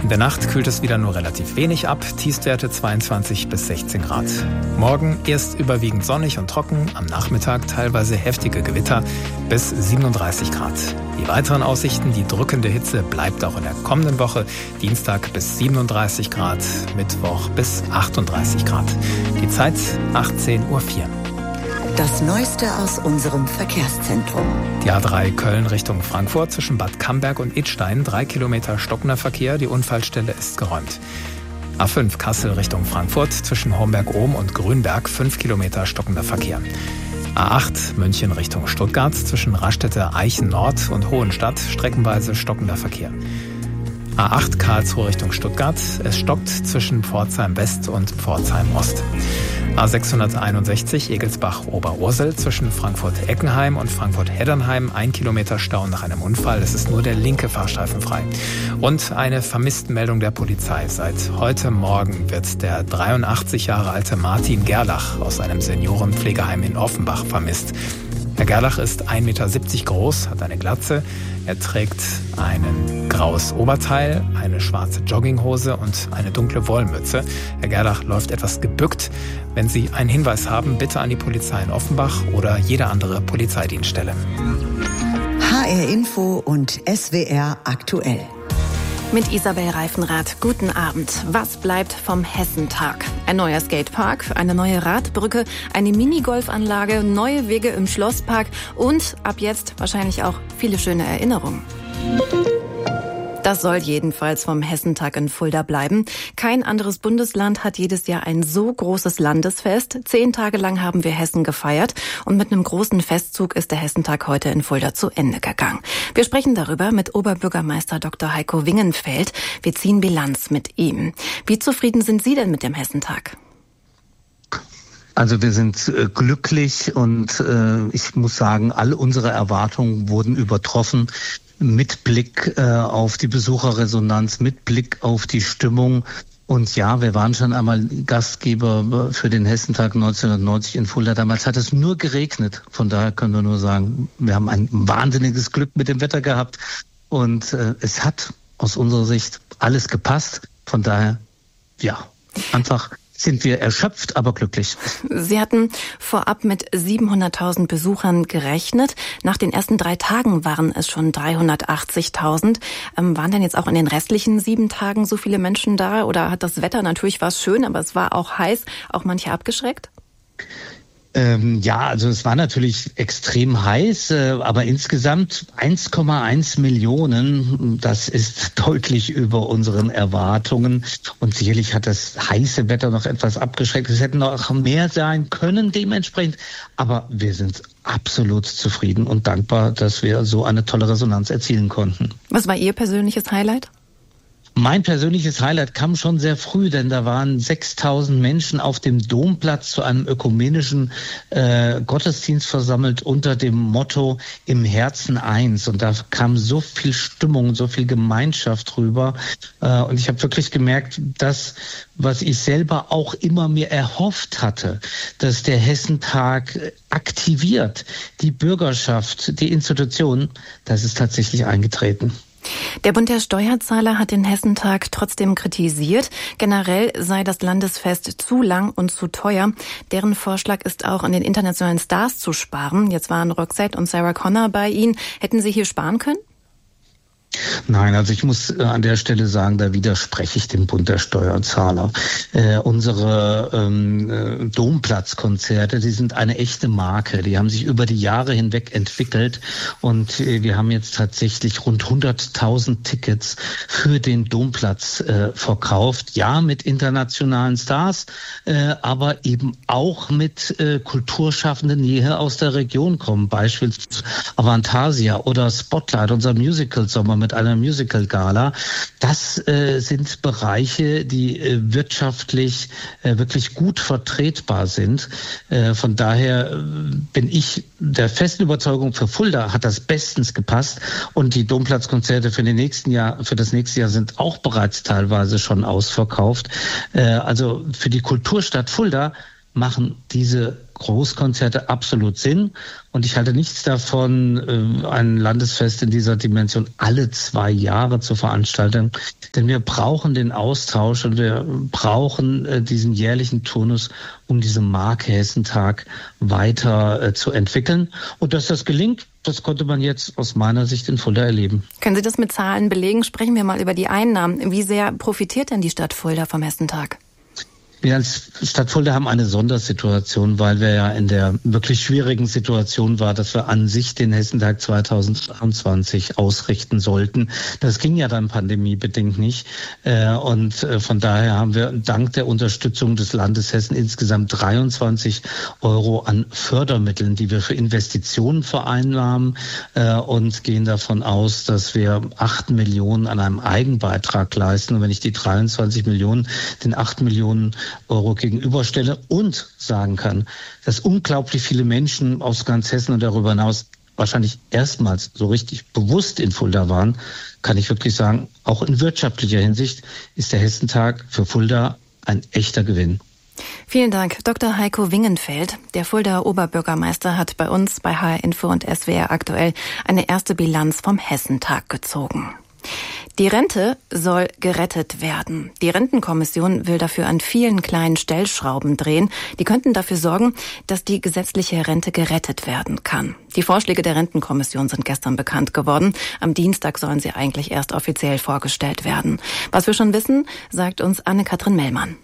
In der Nacht kühlt es wieder nur relativ wenig ab, Tiefstwerte 22 bis 16 Grad. Morgen erst überwiegend sonnig und trocken, am Nachmittag teilweise heftige Gewitter bis 37 Grad. Die weiteren Aussichten, die drückende Hitze bleibt auch in der kommenden Woche. Dienstag bis 37 Grad, Mittwoch bis 38 Grad. Die Zeit 18:04 Uhr. Das Neueste aus unserem Verkehrszentrum. Die A3 Köln Richtung Frankfurt zwischen Bad Camberg und Idstein, 3 Kilometer stockender Verkehr. Die Unfallstelle ist geräumt. A5 Kassel Richtung Frankfurt zwischen Homberg-Ohm und Grünberg, 5 Kilometer stockender Verkehr. A8 München Richtung Stuttgart zwischen Raststätte Eichen Nord und Hohenstadt, streckenweise stockender Verkehr. A8 Karlsruhe Richtung Stuttgart. Es stockt zwischen Pforzheim West und Pforzheim Ost. A661 Egelsbach-Oberursel zwischen Frankfurt-Eckenheim und Frankfurt-Heddernheim. 1 Kilometer Stau nach einem Unfall. Es ist nur der linke Fahrstreifen frei. Und eine Vermisstenmeldung der Polizei. Seit heute Morgen wird der 83 Jahre alte Martin Gerlach aus einem Seniorenpflegeheim in Offenbach vermisst. Herr Gerlach ist 1,70 Meter groß, hat eine Glatze. Er trägt ein graues Oberteil, eine schwarze Jogginghose und eine dunkle Wollmütze. Herr Gerlach läuft etwas gebückt. Wenn Sie einen Hinweis haben, bitte an die Polizei in Offenbach oder jede andere Polizeidienststelle. HR Info und SWR aktuell. Mit Isabel Reifenrath, guten Abend. Was bleibt vom Hessentag? Ein neuer Skatepark, eine neue Radbrücke, eine Minigolfanlage, neue Wege im Schlosspark und ab jetzt wahrscheinlich auch viele schöne Erinnerungen. Das soll jedenfalls vom Hessentag in Fulda bleiben. Kein anderes Bundesland hat jedes Jahr ein so großes Landesfest. 10 Tage lang haben wir Hessen gefeiert und mit einem großen Festzug ist der Hessentag heute in Fulda zu Ende gegangen. Wir sprechen darüber mit Oberbürgermeister Dr. Heiko Wingenfeld. Wir ziehen Bilanz mit ihm. Wie zufrieden sind Sie denn mit dem Hessentag? Also wir sind glücklich und ich muss sagen, all unsere Erwartungen wurden übertroffen. Mit Blick auf die Besucherresonanz, mit Blick auf die Stimmung. Und ja, wir waren schon einmal Gastgeber für den Hessentag 1990 in Fulda. Damals hat es nur geregnet. Von daher können wir nur sagen, wir haben ein wahnsinniges Glück mit dem Wetter gehabt. Und es hat aus unserer Sicht alles gepasst. Von daher, ja, einfach sind wir erschöpft, aber glücklich. Sie hatten vorab mit 700.000 Besuchern gerechnet. Nach den ersten 3 Tagen waren es schon 380.000. Waren denn jetzt auch in den restlichen 7 Tagen so viele Menschen da? Oder hat das Wetter, natürlich war es schön, aber es war auch heiß, auch manche abgeschreckt? Ja, also es war natürlich extrem heiß, aber insgesamt 1,1 Millionen, das ist deutlich über unseren Erwartungen. Und sicherlich hat das heiße Wetter noch etwas abgeschreckt. Es hätten noch mehr sein können dementsprechend. Aber wir sind absolut zufrieden und dankbar, dass wir so eine tolle Resonanz erzielen konnten. Was war Ihr persönliches Highlight? Mein persönliches Highlight kam schon sehr früh, denn da waren 6.000 Menschen auf dem Domplatz zu einem ökumenischen Gottesdienst versammelt unter dem Motto Im Herzen eins. Und da kam so viel Stimmung, so viel Gemeinschaft rüber. Und ich habe wirklich gemerkt, das, was ich selber auch immer mir erhofft hatte, dass der Hessentag aktiviert, die Bürgerschaft, die Institutionen, das ist tatsächlich eingetreten. Der Bund der Steuerzahler hat den Hessentag trotzdem kritisiert. Generell sei das Landesfest zu lang und zu teuer. Deren Vorschlag ist auch an den internationalen Stars zu sparen. Jetzt waren Roxette und Sarah Connor bei Ihnen. Hätten Sie hier sparen können? Nein, also ich muss an der Stelle sagen, da widerspreche ich dem Bund der Steuerzahler. Unsere Domplatzkonzerte, die sind eine echte Marke. Die haben sich über die Jahre hinweg entwickelt und wir haben jetzt tatsächlich rund 100.000 Tickets für den Domplatz verkauft. Ja, mit internationalen Stars, aber eben auch mit Kulturschaffenden, die hier aus der Region kommen. Beispielsweise Avantasia oder Spotlight, unser Musical-Sommer mit einer Musical-Gala. Das sind Bereiche, die wirtschaftlich wirklich gut vertretbar sind. Von daher bin ich der festen Überzeugung, für Fulda hat das bestens gepasst und die Domplatzkonzerte für das nächste Jahr sind auch bereits teilweise schon ausverkauft. Also für die Kulturstadt Fulda machen diese Großkonzerte absolut Sinn. Und ich halte nichts davon, ein Landesfest in dieser Dimension alle 2 Jahre zu veranstalten. Denn wir brauchen den Austausch und wir brauchen diesen jährlichen Turnus, um diese Marke Hessentag weiter zu entwickeln. Und dass das gelingt, das konnte man jetzt aus meiner Sicht in Fulda erleben. Können Sie das mit Zahlen belegen? Sprechen wir mal über die Einnahmen. Wie sehr profitiert denn die Stadt Fulda vom Hessentag? Wir als Stadt Fulda haben eine Sondersituation, weil wir ja in der wirklich schwierigen Situation waren, dass wir an sich den Hessentag 2023 ausrichten sollten. Das ging ja dann pandemiebedingt nicht. Und von daher haben wir dank der Unterstützung des Landes Hessen insgesamt 23 € an Fördermitteln, die wir für Investitionen vereinnahmen und gehen davon aus, dass wir 8 Millionen an einem Eigenbeitrag leisten. Und wenn ich die 23 Millionen den 8 Millionen € gegenüberstelle und sagen kann, dass unglaublich viele Menschen aus ganz Hessen und darüber hinaus wahrscheinlich erstmals so richtig bewusst in Fulda waren, kann ich wirklich sagen, auch in wirtschaftlicher Hinsicht ist der Hessentag für Fulda ein echter Gewinn. Vielen Dank. Dr. Heiko Wingenfeld, der Fuldaer Oberbürgermeister, hat bei uns bei HR Info und SWR aktuell eine erste Bilanz vom Hessentag gezogen. Die Rente soll gerettet werden. Die Rentenkommission will dafür an vielen kleinen Stellschrauben drehen. Die könnten dafür sorgen, dass die gesetzliche Rente gerettet werden kann. Die Vorschläge der Rentenkommission sind gestern bekannt geworden. Am Dienstag sollen sie eigentlich erst offiziell vorgestellt werden. Was wir schon wissen, sagt uns Anne-Kathrin Mellmann.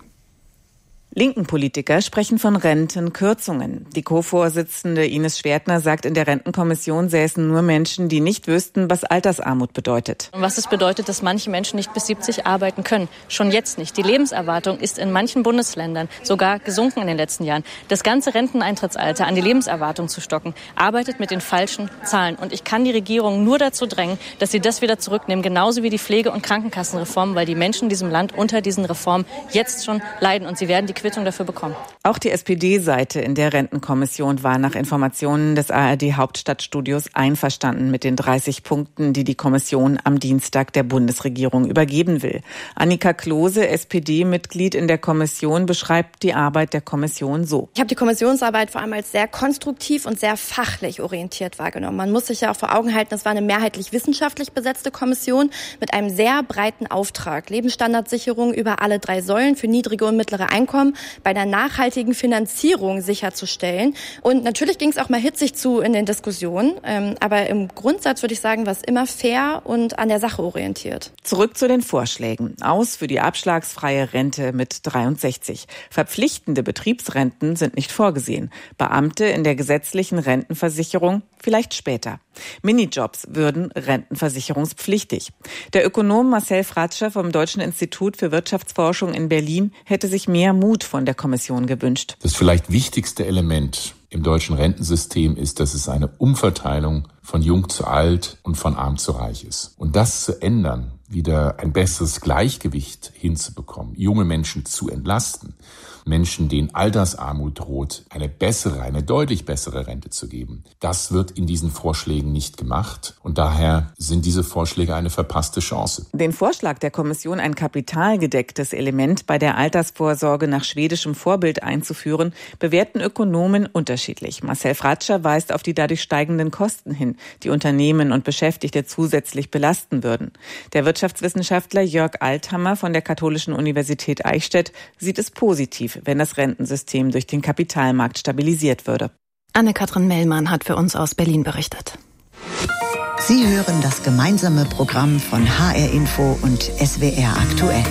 Linken Politiker sprechen von Rentenkürzungen. Die Co-Vorsitzende Ines Schwertner sagt, in der Rentenkommission säßen nur Menschen, die nicht wüssten, was Altersarmut bedeutet. Und was es bedeutet, dass manche Menschen nicht bis 70 arbeiten können. Schon jetzt nicht. Die Lebenserwartung ist in manchen Bundesländern sogar gesunken in den letzten Jahren. Das ganze Renteneintrittsalter an die Lebenserwartung zu stocken, arbeitet mit den falschen Zahlen. Und ich kann die Regierung nur dazu drängen, dass sie das wieder zurücknehmen, genauso wie die Pflege- und Krankenkassenreform, weil die Menschen in diesem Land unter diesen Reformen jetzt schon leiden und sie werden die Quittung dafür bekommen. Auch die SPD-Seite in der Rentenkommission war nach Informationen des ARD-Hauptstadtstudios einverstanden mit den 30 Punkten, die die Kommission am Dienstag der Bundesregierung übergeben will. Annika Klose, SPD-Mitglied in der Kommission, beschreibt die Arbeit der Kommission so. Ich habe die Kommissionsarbeit vor allem als sehr konstruktiv und sehr fachlich orientiert wahrgenommen. Man muss sich ja auch vor Augen halten, es war eine mehrheitlich wissenschaftlich besetzte Kommission mit einem sehr breiten Auftrag. Lebensstandardsicherung über alle 3 Säulen für niedrige und mittlere Einkommen, bei der nachhaltigen Finanzierung sicherzustellen. Und natürlich ging es auch mal hitzig zu in den Diskussionen. Aber im Grundsatz würde ich sagen, war es immer fair und an der Sache orientiert. Zurück zu den Vorschlägen. Aus für die abschlagsfreie Rente mit 63. Verpflichtende Betriebsrenten sind nicht vorgesehen. Beamte in der gesetzlichen Rentenversicherung vielleicht später. Minijobs würden rentenversicherungspflichtig. Der Ökonom Marcel Fratscher vom Deutschen Institut für Wirtschaftsforschung in Berlin hätte sich mehr Mut von der Kommission gewünscht. Das vielleicht wichtigste Element im deutschen Rentensystem ist, dass es eine Umverteilung von jung zu alt und von arm zu reich ist. Und das zu ändern, wieder ein besseres Gleichgewicht hinzubekommen, junge Menschen zu entlasten, Menschen, denen Altersarmut droht, eine deutlich bessere Rente zu geben. Das wird in diesen Vorschlägen nicht gemacht und daher sind diese Vorschläge eine verpasste Chance. Den Vorschlag der Kommission, ein kapitalgedecktes Element bei der Altersvorsorge nach schwedischem Vorbild einzuführen, bewerten Ökonomen unterschiedlich. Marcel Fratscher weist auf die dadurch steigenden Kosten hin, die Unternehmen und Beschäftigte zusätzlich belasten würden. Der Wirtschaftswissenschaftler Jörg Althammer von der Katholischen Universität Eichstätt sieht es positiv, wenn das Rentensystem durch den Kapitalmarkt stabilisiert würde. Anne-Kathrin Mellmann hat für uns aus Berlin berichtet. Sie hören das gemeinsame Programm von HR Info und SWR aktuell.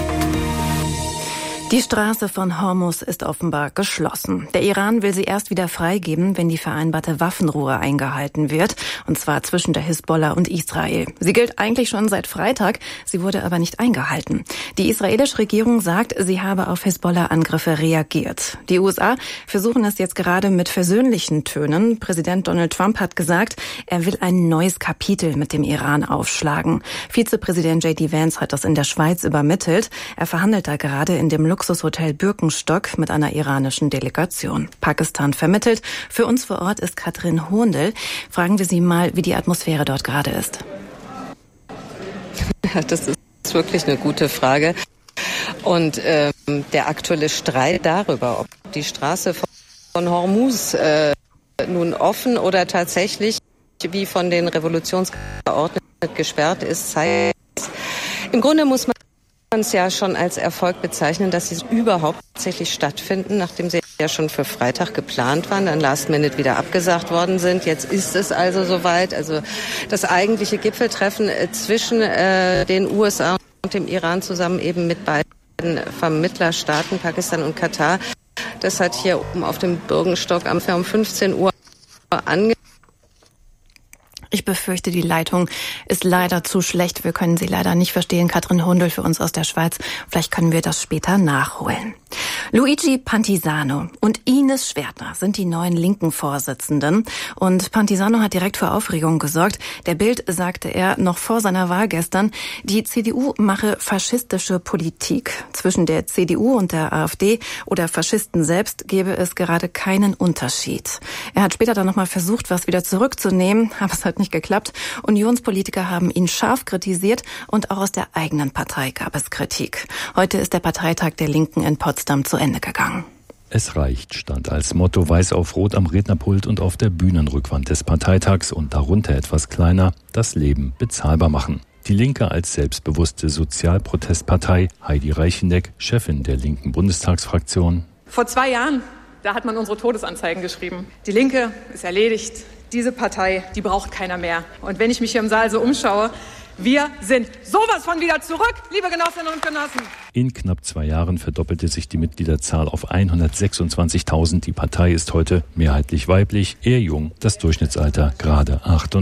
Die Straße von Hormuz ist offenbar geschlossen. Der Iran will sie erst wieder freigeben, wenn die vereinbarte Waffenruhe eingehalten wird, und zwar zwischen der Hisbollah und Israel. Sie gilt eigentlich schon seit Freitag, sie wurde aber nicht eingehalten. Die israelische Regierung sagt, sie habe auf Hisbollah-Angriffe reagiert. Die USA versuchen es jetzt gerade mit versöhnlichen Tönen. Präsident Donald Trump hat gesagt, er will ein neues Kapitel mit dem Iran aufschlagen. Vizepräsident J.D. Vance hat das in der Schweiz übermittelt. Er verhandelt da gerade in dem Luxushotel Birkenstock mit einer iranischen Delegation. Pakistan vermittelt. Für uns vor Ort ist Katrin Hohendl. Fragen wir sie mal, wie die Atmosphäre dort gerade ist. Ja, das ist wirklich eine gute Frage. Und der aktuelle Streit darüber, ob die Straße von Hormuz nun offen oder tatsächlich, wie von den Revolutionsgeordneten gesperrt ist, zeigt. Im Grunde muss man es ja schon als Erfolg bezeichnen, dass sie überhaupt tatsächlich stattfinden, nachdem sie ja schon für Freitag geplant waren, dann last minute wieder abgesagt worden sind. Jetzt ist es also soweit. Also das eigentliche Gipfeltreffen zwischen den USA und dem Iran zusammen eben mit beiden Vermittlerstaaten, Pakistan und Katar, das hat hier oben auf dem Bürgenstock um 15 Uhr angefangen. Ich befürchte, die Leitung ist leider zu schlecht. Wir können sie leider nicht verstehen. Katrin Hundel für uns aus der Schweiz. Vielleicht können wir das später nachholen. Luigi Pantisano und Ines Schwertner sind die neuen linken Vorsitzenden. Und Pantisano hat direkt für Aufregung gesorgt. Der Bild sagte er noch vor seiner Wahl gestern, die CDU mache faschistische Politik. Zwischen der CDU und der AfD oder Faschisten selbst gäbe es gerade keinen Unterschied. Er hat später dann nochmal versucht, was wieder zurückzunehmen, aber es hat nicht geklappt. Unionspolitiker haben ihn scharf kritisiert und auch aus der eigenen Partei gab es Kritik. Heute ist der Parteitag der Linken in Potsdam zu Ende gegangen. Es reicht stand als Motto weiß auf rot am Rednerpult und auf der Bühnenrückwand des Parteitags und darunter etwas kleiner, das Leben bezahlbar machen. Die Linke als selbstbewusste Sozialprotestpartei, Heidi Reicheneck, Chefin der linken Bundestagsfraktion. Vor 2 Jahren, da hat man unsere Todesanzeigen geschrieben. Die Linke ist erledigt. Diese Partei, die braucht keiner mehr. Und wenn ich mich hier im Saal so umschaue, wir sind sowas von wieder zurück, liebe Genossinnen und Genossen. In knapp 2 Jahren verdoppelte sich die Mitgliederzahl auf 126.000. Die Partei ist heute mehrheitlich weiblich, eher jung, das Durchschnittsalter gerade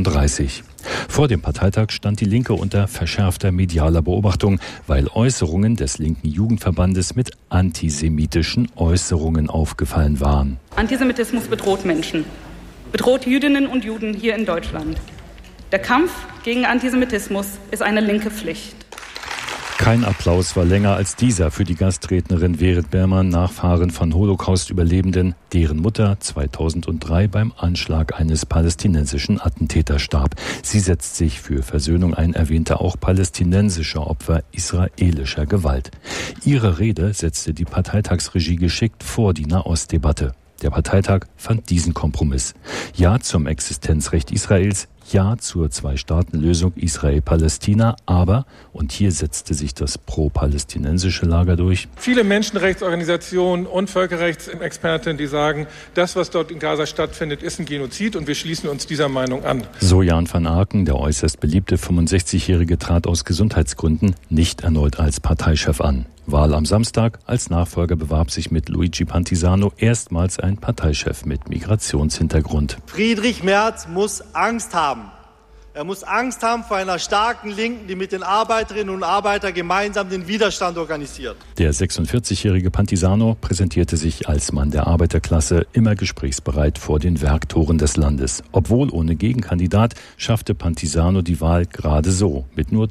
38. Vor dem Parteitag stand die Linke unter verschärfter medialer Beobachtung, weil Äußerungen des linken Jugendverbandes mit antisemitischen Äußerungen aufgefallen waren. Antisemitismus bedroht Menschen, bedroht Jüdinnen und Juden hier in Deutschland. Der Kampf gegen Antisemitismus ist eine linke Pflicht. Kein Applaus war länger als dieser für die Gastrednerin Verit Berman, Nachfahren von Holocaust-Überlebenden, deren Mutter 2003 beim Anschlag eines palästinensischen Attentäters starb. Sie setzt sich für Versöhnung ein, erwähnte auch palästinensische Opfer israelischer Gewalt. Ihre Rede setzte die Parteitagsregie geschickt vor die Nahostdebatte. Der Parteitag fand diesen Kompromiss. Ja zum Existenzrecht Israels, ja zur Zwei-Staaten-Lösung Israel-Palästina, aber, und hier setzte sich das pro-palästinensische Lager durch, viele Menschenrechtsorganisationen und Völkerrechtsexperten, die sagen, das, was dort in Gaza stattfindet, ist ein Genozid und wir schließen uns dieser Meinung an. So Jan van Aken, der äußerst beliebte 65-Jährige, trat aus Gesundheitsgründen nicht erneut als Parteichef an. Wahl am Samstag. Als Nachfolger bewarb sich mit Luigi Pantisano erstmals ein Parteichef mit Migrationshintergrund. Friedrich Merz muss Angst haben. Er muss Angst haben vor einer starken Linken, die mit den Arbeiterinnen und Arbeitern gemeinsam den Widerstand organisiert. Der 46-jährige Pantisano präsentierte sich als Mann der Arbeiterklasse, immer gesprächsbereit vor den Werktoren des Landes. Obwohl ohne Gegenkandidat schaffte Pantisano die Wahl gerade so, mit nur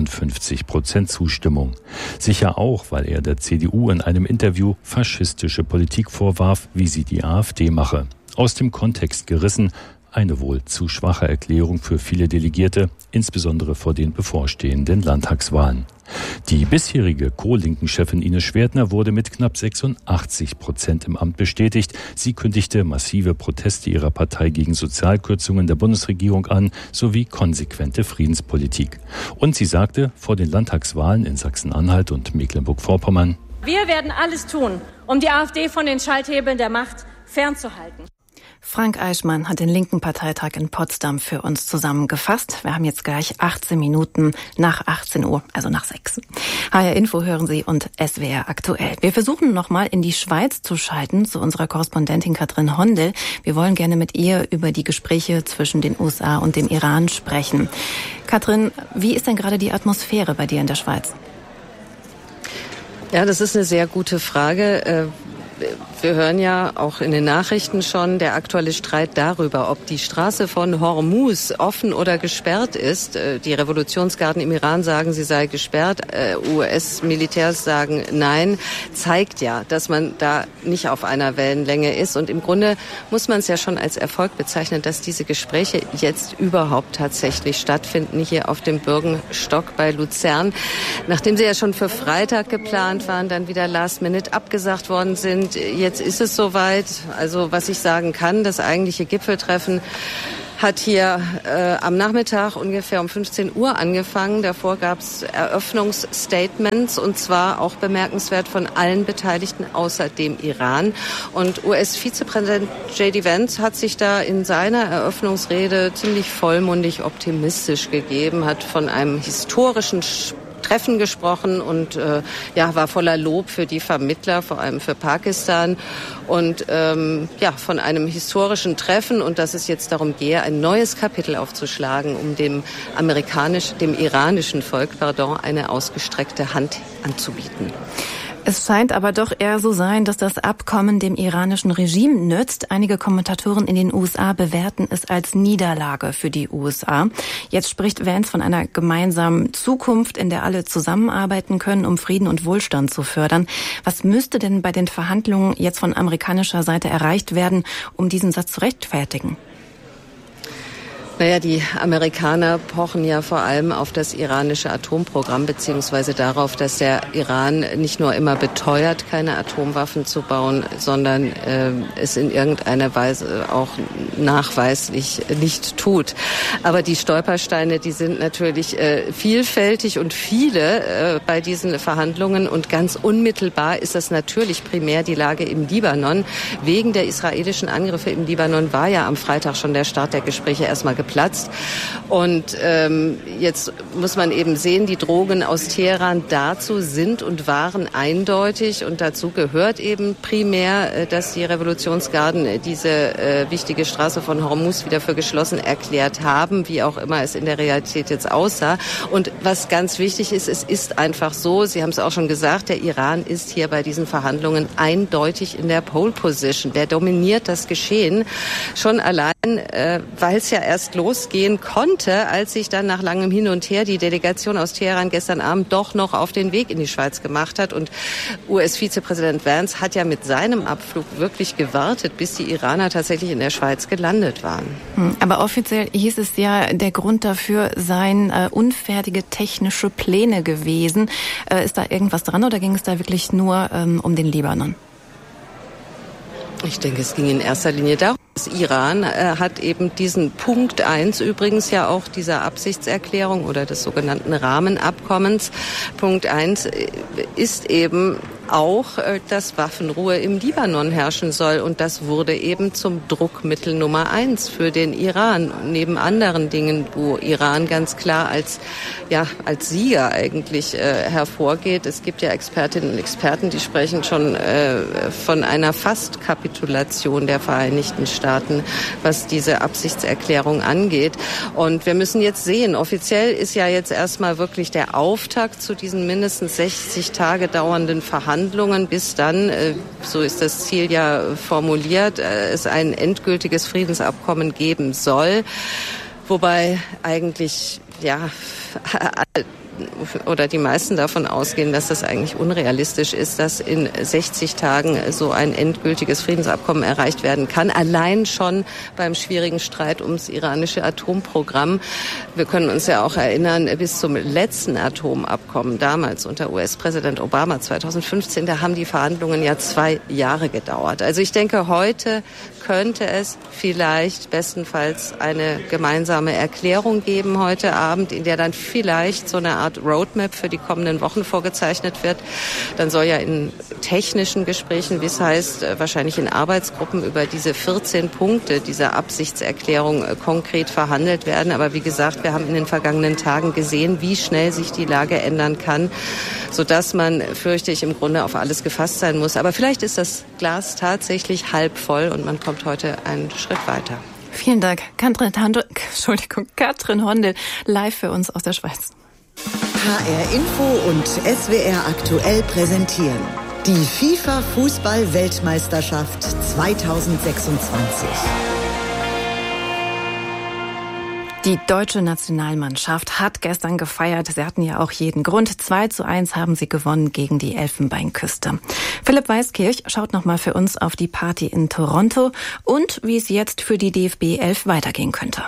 53% Zustimmung. Sicher auch, weil er der CDU in einem Interview faschistische Politik vorwarf, wie sie die AfD mache. Aus dem Kontext gerissen, eine wohl zu schwache Erklärung für viele Delegierte, insbesondere vor den bevorstehenden Landtagswahlen. Die bisherige Co-Linken-Chefin Ines Schwertner wurde mit knapp 86% im Amt bestätigt. Sie kündigte massive Proteste ihrer Partei gegen Sozialkürzungen der Bundesregierung an, sowie konsequente Friedenspolitik. Und sie sagte vor den Landtagswahlen in Sachsen-Anhalt und Mecklenburg-Vorpommern: Wir werden alles tun, um die AfD von den Schalthebeln der Macht fernzuhalten. Frank Eichmann hat den linken Parteitag in Potsdam für uns zusammengefasst. Wir haben jetzt gleich 18 Minuten nach 18 Uhr, also nach 6. HR Info hören Sie und SWR aktuell. Wir versuchen nochmal in die Schweiz zu schalten, zu unserer Korrespondentin Katrin Hundel. Wir wollen gerne mit ihr über die Gespräche zwischen den USA und dem Iran sprechen. Katrin, wie ist denn gerade die Atmosphäre bei dir in der Schweiz? Ja, das ist eine sehr gute Frage. Wir hören ja auch in den Nachrichten schon, der aktuelle Streit darüber, ob die Straße von Hormuz offen oder gesperrt ist. Die Revolutionsgarden im Iran sagen, sie sei gesperrt. US-Militärs sagen nein. Zeigt ja, dass man da nicht auf einer Wellenlänge ist. Und im Grunde muss man es ja schon als Erfolg bezeichnen, dass diese Gespräche jetzt überhaupt tatsächlich stattfinden, hier auf dem Bürgenstock bei Luzern. Nachdem sie ja schon für Freitag geplant waren, dann wieder last minute abgesagt worden sind. jetzt ist es soweit. Also was ich sagen kann, das eigentliche Gipfeltreffen hat hier am Nachmittag ungefähr um 15 Uhr angefangen. Davor gab es Eröffnungsstatements und zwar auch bemerkenswert von allen Beteiligten außer dem Iran. Und US-Vizepräsident J.D. Vance hat sich da in seiner Eröffnungsrede ziemlich vollmundig optimistisch gegeben, hat von einem historischen Treffen gesprochen und war voller Lob für die Vermittler, vor allem für Pakistan und von einem historischen Treffen und dass es jetzt darum gehe, ein neues Kapitel aufzuschlagen, um dem iranischen Volk, eine ausgestreckte Hand anzubieten. Es scheint aber doch eher so sein, dass das Abkommen dem iranischen Regime nützt. Einige Kommentatoren in den USA bewerten es als Niederlage für die USA. Jetzt spricht Vance von einer gemeinsamen Zukunft, in der alle zusammenarbeiten können, um Frieden und Wohlstand zu fördern. Was müsste denn bei den Verhandlungen jetzt von amerikanischer Seite erreicht werden, um diesen Satz zu rechtfertigen? Naja, die Amerikaner pochen ja vor allem auf das iranische Atomprogramm beziehungsweise darauf, dass der Iran nicht nur immer beteuert, keine Atomwaffen zu bauen, sondern es in irgendeiner Weise auch nachweislich nicht tut. Aber die Stolpersteine, die sind natürlich vielfältig und viele bei diesen Verhandlungen und ganz unmittelbar ist das natürlich primär die Lage im Libanon. Wegen der israelischen Angriffe im Libanon war ja am Freitag schon der Start der Gespräche erstmal geplatzt. Und jetzt muss man eben sehen, die Drohungen aus Teheran dazu sind und waren eindeutig. Und dazu gehört eben primär, dass die Revolutionsgarden diese wichtige Straße von Hormuz wieder für geschlossen erklärt haben, wie auch immer es in der Realität jetzt aussah. Und was ganz wichtig ist, es ist einfach so, Sie haben es auch schon gesagt, der Iran ist hier bei diesen Verhandlungen eindeutig in der Pole Position. Der dominiert das Geschehen schon allein, weil es ja erst losgehen konnte, als sich dann nach langem Hin und Her die Delegation aus Teheran gestern Abend doch noch auf den Weg in die Schweiz gemacht hat. Und US-Vizepräsident Vance hat ja mit seinem Abflug wirklich gewartet, bis die Iraner tatsächlich in der Schweiz gelandet waren. Aber offiziell hieß es ja, der Grund dafür seien unfertige technische Pläne gewesen. Ist da irgendwas dran oder ging es da wirklich nur um den Libanon? Ich denke, es ging in erster Linie darum, das Iran hat eben diesen Punkt 1 übrigens ja auch dieser Absichtserklärung oder des sogenannten Rahmenabkommens. Punkt 1 ist eben auch, dass Waffenruhe im Libanon herrschen soll. Und das wurde eben zum Druckmittel Nummer 1 für den Iran. Neben anderen Dingen, wo Iran ganz klar als Sieger eigentlich hervorgeht. Es gibt ja Expertinnen und Experten, die sprechen schon von einer Fastkapitulation der Vereinigten Staaten, was diese Absichtserklärung angeht. Und wir müssen jetzt sehen, offiziell ist ja jetzt erstmal wirklich der Auftakt zu diesen mindestens 60 Tage dauernden Verhandlungen, bis dann, so ist das Ziel ja formuliert, es ein endgültiges Friedensabkommen geben soll. Wobei eigentlich, oder die meisten davon ausgehen, dass das eigentlich unrealistisch ist, dass in 60 Tagen so ein endgültiges Friedensabkommen erreicht werden kann. Allein schon beim schwierigen Streit ums iranische Atomprogramm. Wir können uns ja auch erinnern, bis zum letzten Atomabkommen damals unter US-Präsident Obama 2015, da haben die Verhandlungen ja 2 Jahre gedauert. Also ich denke, heute könnte es vielleicht bestenfalls eine gemeinsame Erklärung geben heute Abend, in der dann vielleicht so eine Art Roadmap für die kommenden Wochen vorgezeichnet wird. Dann soll ja in technischen Gesprächen, wie es heißt, wahrscheinlich in Arbeitsgruppen über diese 14 Punkte dieser Absichtserklärung konkret verhandelt werden. Aber wie gesagt, wir haben in den vergangenen Tagen gesehen, wie schnell sich die Lage ändern kann, sodass man, fürchte ich, im Grunde auf alles gefasst sein muss. Aber vielleicht ist das Glas tatsächlich halb voll und man kommt heute einen Schritt weiter. Vielen Dank. Katrin Hondel, live für uns aus der Schweiz. HR Info und SWR aktuell präsentieren die FIFA-Fußball-Weltmeisterschaft 2026. Die deutsche Nationalmannschaft hat gestern gefeiert. Sie hatten ja auch jeden Grund. 2:1 haben sie gewonnen gegen die Elfenbeinküste. Philipp Weiskirch schaut nochmal für uns auf die Party in Toronto und wie es jetzt für die DFB 11 weitergehen könnte.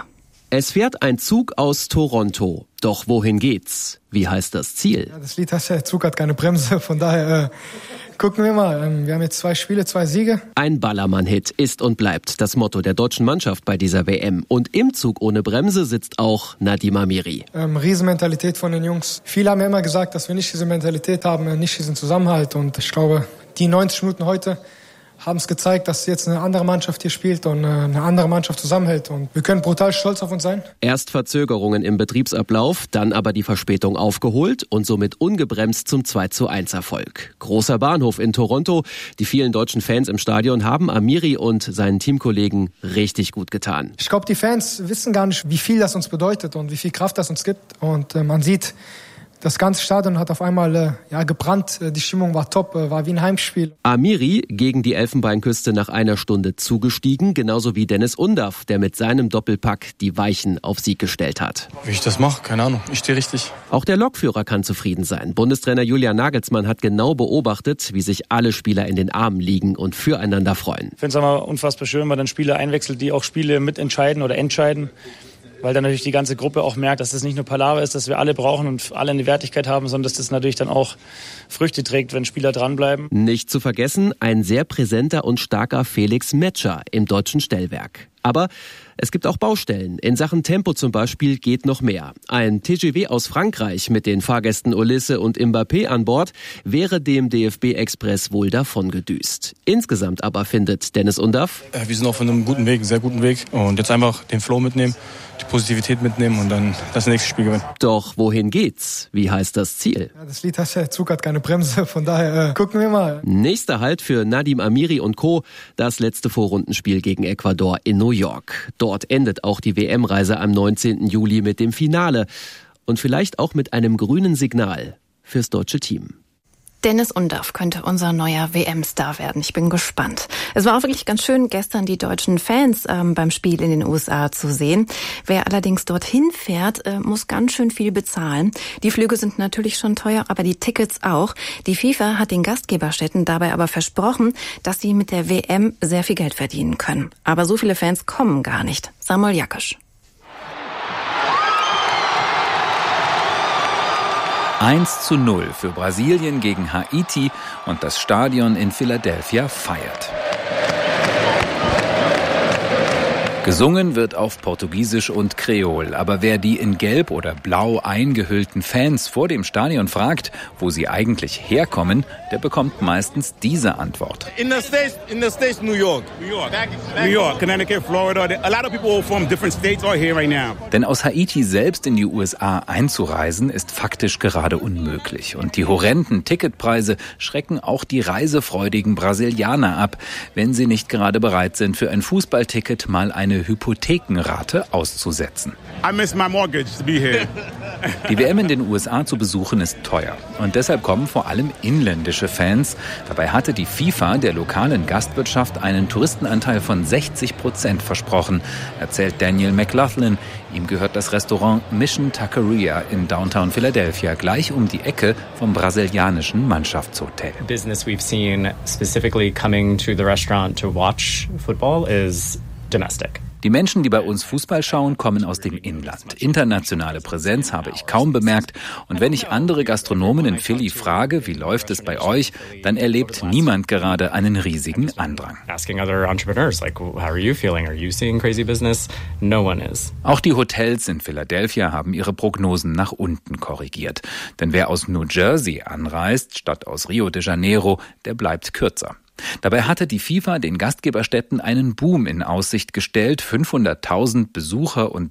Es fährt ein Zug aus Toronto. Doch wohin geht's? Wie heißt das Ziel? Ja, das Lied heißt ja, der Zug hat keine Bremse. Von daher gucken wir mal. Wir haben jetzt 2 Spiele, 2 Siege. Ein Ballermann-Hit ist und bleibt das Motto der deutschen Mannschaft bei dieser WM. Und im Zug ohne Bremse sitzt auch Nadim Amiri. Riesenmentalität von den Jungs. Viele haben ja immer gesagt, dass wir nicht diese Mentalität haben, nicht diesen Zusammenhalt. Und ich glaube, die 90 Minuten heute haben es gezeigt, dass jetzt eine andere Mannschaft hier spielt und eine andere Mannschaft zusammenhält. Und wir können brutal stolz auf uns sein. Erst Verzögerungen im Betriebsablauf, dann aber die Verspätung aufgeholt und somit ungebremst zum 2:1 Erfolg. Großer Bahnhof in Toronto. Die vielen deutschen Fans im Stadion haben Amiri und seinen Teamkollegen richtig gut getan. Ich glaube, die Fans wissen gar nicht, wie viel das uns bedeutet und wie viel Kraft das uns gibt. Und man sieht, das ganze Stadion hat auf einmal gebrannt. Die Stimmung war top, war wie ein Heimspiel. Amiri gegen die Elfenbeinküste nach einer Stunde zugestiegen, genauso wie Dennis Undaff, der mit seinem Doppelpack die Weichen auf Sieg gestellt hat. Wie ich das mache, keine Ahnung. Ich stehe richtig. Auch der Lokführer kann zufrieden sein. Bundestrainer Julian Nagelsmann hat genau beobachtet, wie sich alle Spieler in den Armen liegen und füreinander freuen. Ich finde es aber unfassbar schön, wenn man dann Spieler einwechselt, die auch Spiele mitentscheiden oder entscheiden. Weil dann natürlich die ganze Gruppe auch merkt, dass das nicht nur Palaver ist, dass wir alle brauchen und alle eine Wertigkeit haben, sondern dass das natürlich dann auch Früchte trägt, wenn Spieler dranbleiben. Nicht zu vergessen, ein sehr präsenter und starker Felix Metscher im deutschen Stellwerk. Aber es gibt auch Baustellen. In Sachen Tempo zum Beispiel geht noch mehr. Ein TGV aus Frankreich mit den Fahrgästen Olisse und Mbappé an Bord wäre dem DFB-Express wohl davongedüst. Insgesamt aber findet Dennis Undaff: Wir sind auf einem guten Weg, sehr guten Weg. Und jetzt einfach den Flow mitnehmen, die Positivität mitnehmen und dann das nächste Spiel gewinnen. Doch wohin geht's? Wie heißt das Ziel? Ja, das Lied heißt ja, der Zug hat keine Bremse. Von daher gucken wir mal. Nächster Halt für Nadim Amiri und Co. Das letzte Vorrundenspiel gegen Ecuador in New York. Dort endet auch die WM-Reise am 19. Juli mit dem Finale. Und vielleicht auch mit einem grünen Signal fürs deutsche Team. Dennis Undaff könnte unser neuer WM-Star werden. Ich bin gespannt. Es war auch wirklich ganz schön, gestern die deutschen Fans beim Spiel in den USA zu sehen. Wer allerdings dorthin fährt, muss ganz schön viel bezahlen. Die Flüge sind natürlich schon teuer, aber die Tickets auch. Die FIFA hat den Gastgeberstädten dabei aber versprochen, dass sie mit der WM sehr viel Geld verdienen können. Aber so viele Fans kommen gar nicht. Samuel Jakisch. 1:0 für Brasilien gegen Haiti und das Stadion in Philadelphia feiert. Gesungen wird auf Portugiesisch und Kreol, aber wer die in Gelb oder Blau eingehüllten Fans vor dem Stadion fragt, wo sie eigentlich herkommen, der bekommt meistens diese Antwort. In the States, New York, Connecticut, Florida. A lot of people from different states are here right now. Denn aus Haiti selbst in die USA einzureisen, ist faktisch gerade unmöglich. Und die horrenden Ticketpreise schrecken auch die reisefreudigen Brasilianer ab, wenn sie nicht gerade bereit sind, für ein Fußballticket mal eine Hypothekenrate auszusetzen. I miss my mortgage to be here. Die WM in den USA zu besuchen ist teuer. Und deshalb kommen vor allem inländische Fans. Dabei hatte die FIFA der lokalen Gastwirtschaft einen Touristenanteil von 60% versprochen, erzählt Daniel McLaughlin. Ihm gehört das Restaurant Mission Taqueria in Downtown Philadelphia, gleich um die Ecke vom brasilianischen Mannschaftshotel. Business we've seen specifically coming to the restaurant to watch football is domestic. Die Menschen, die bei uns Fußball schauen, kommen aus dem Inland. Internationale Präsenz habe ich kaum bemerkt. Und wenn ich andere Gastronomen in Philly frage, wie läuft es bei euch, dann erlebt niemand gerade einen riesigen Andrang. Asking other entrepreneurs, like, how are you feeling? Are you seeing crazy business? No one is. Auch die Hotels in Philadelphia haben ihre Prognosen nach unten korrigiert. Denn wer aus New Jersey anreist, statt aus Rio de Janeiro, der bleibt kürzer. Dabei hatte die FIFA den Gastgeberstädten einen Boom in Aussicht gestellt, 500.000 Besucher und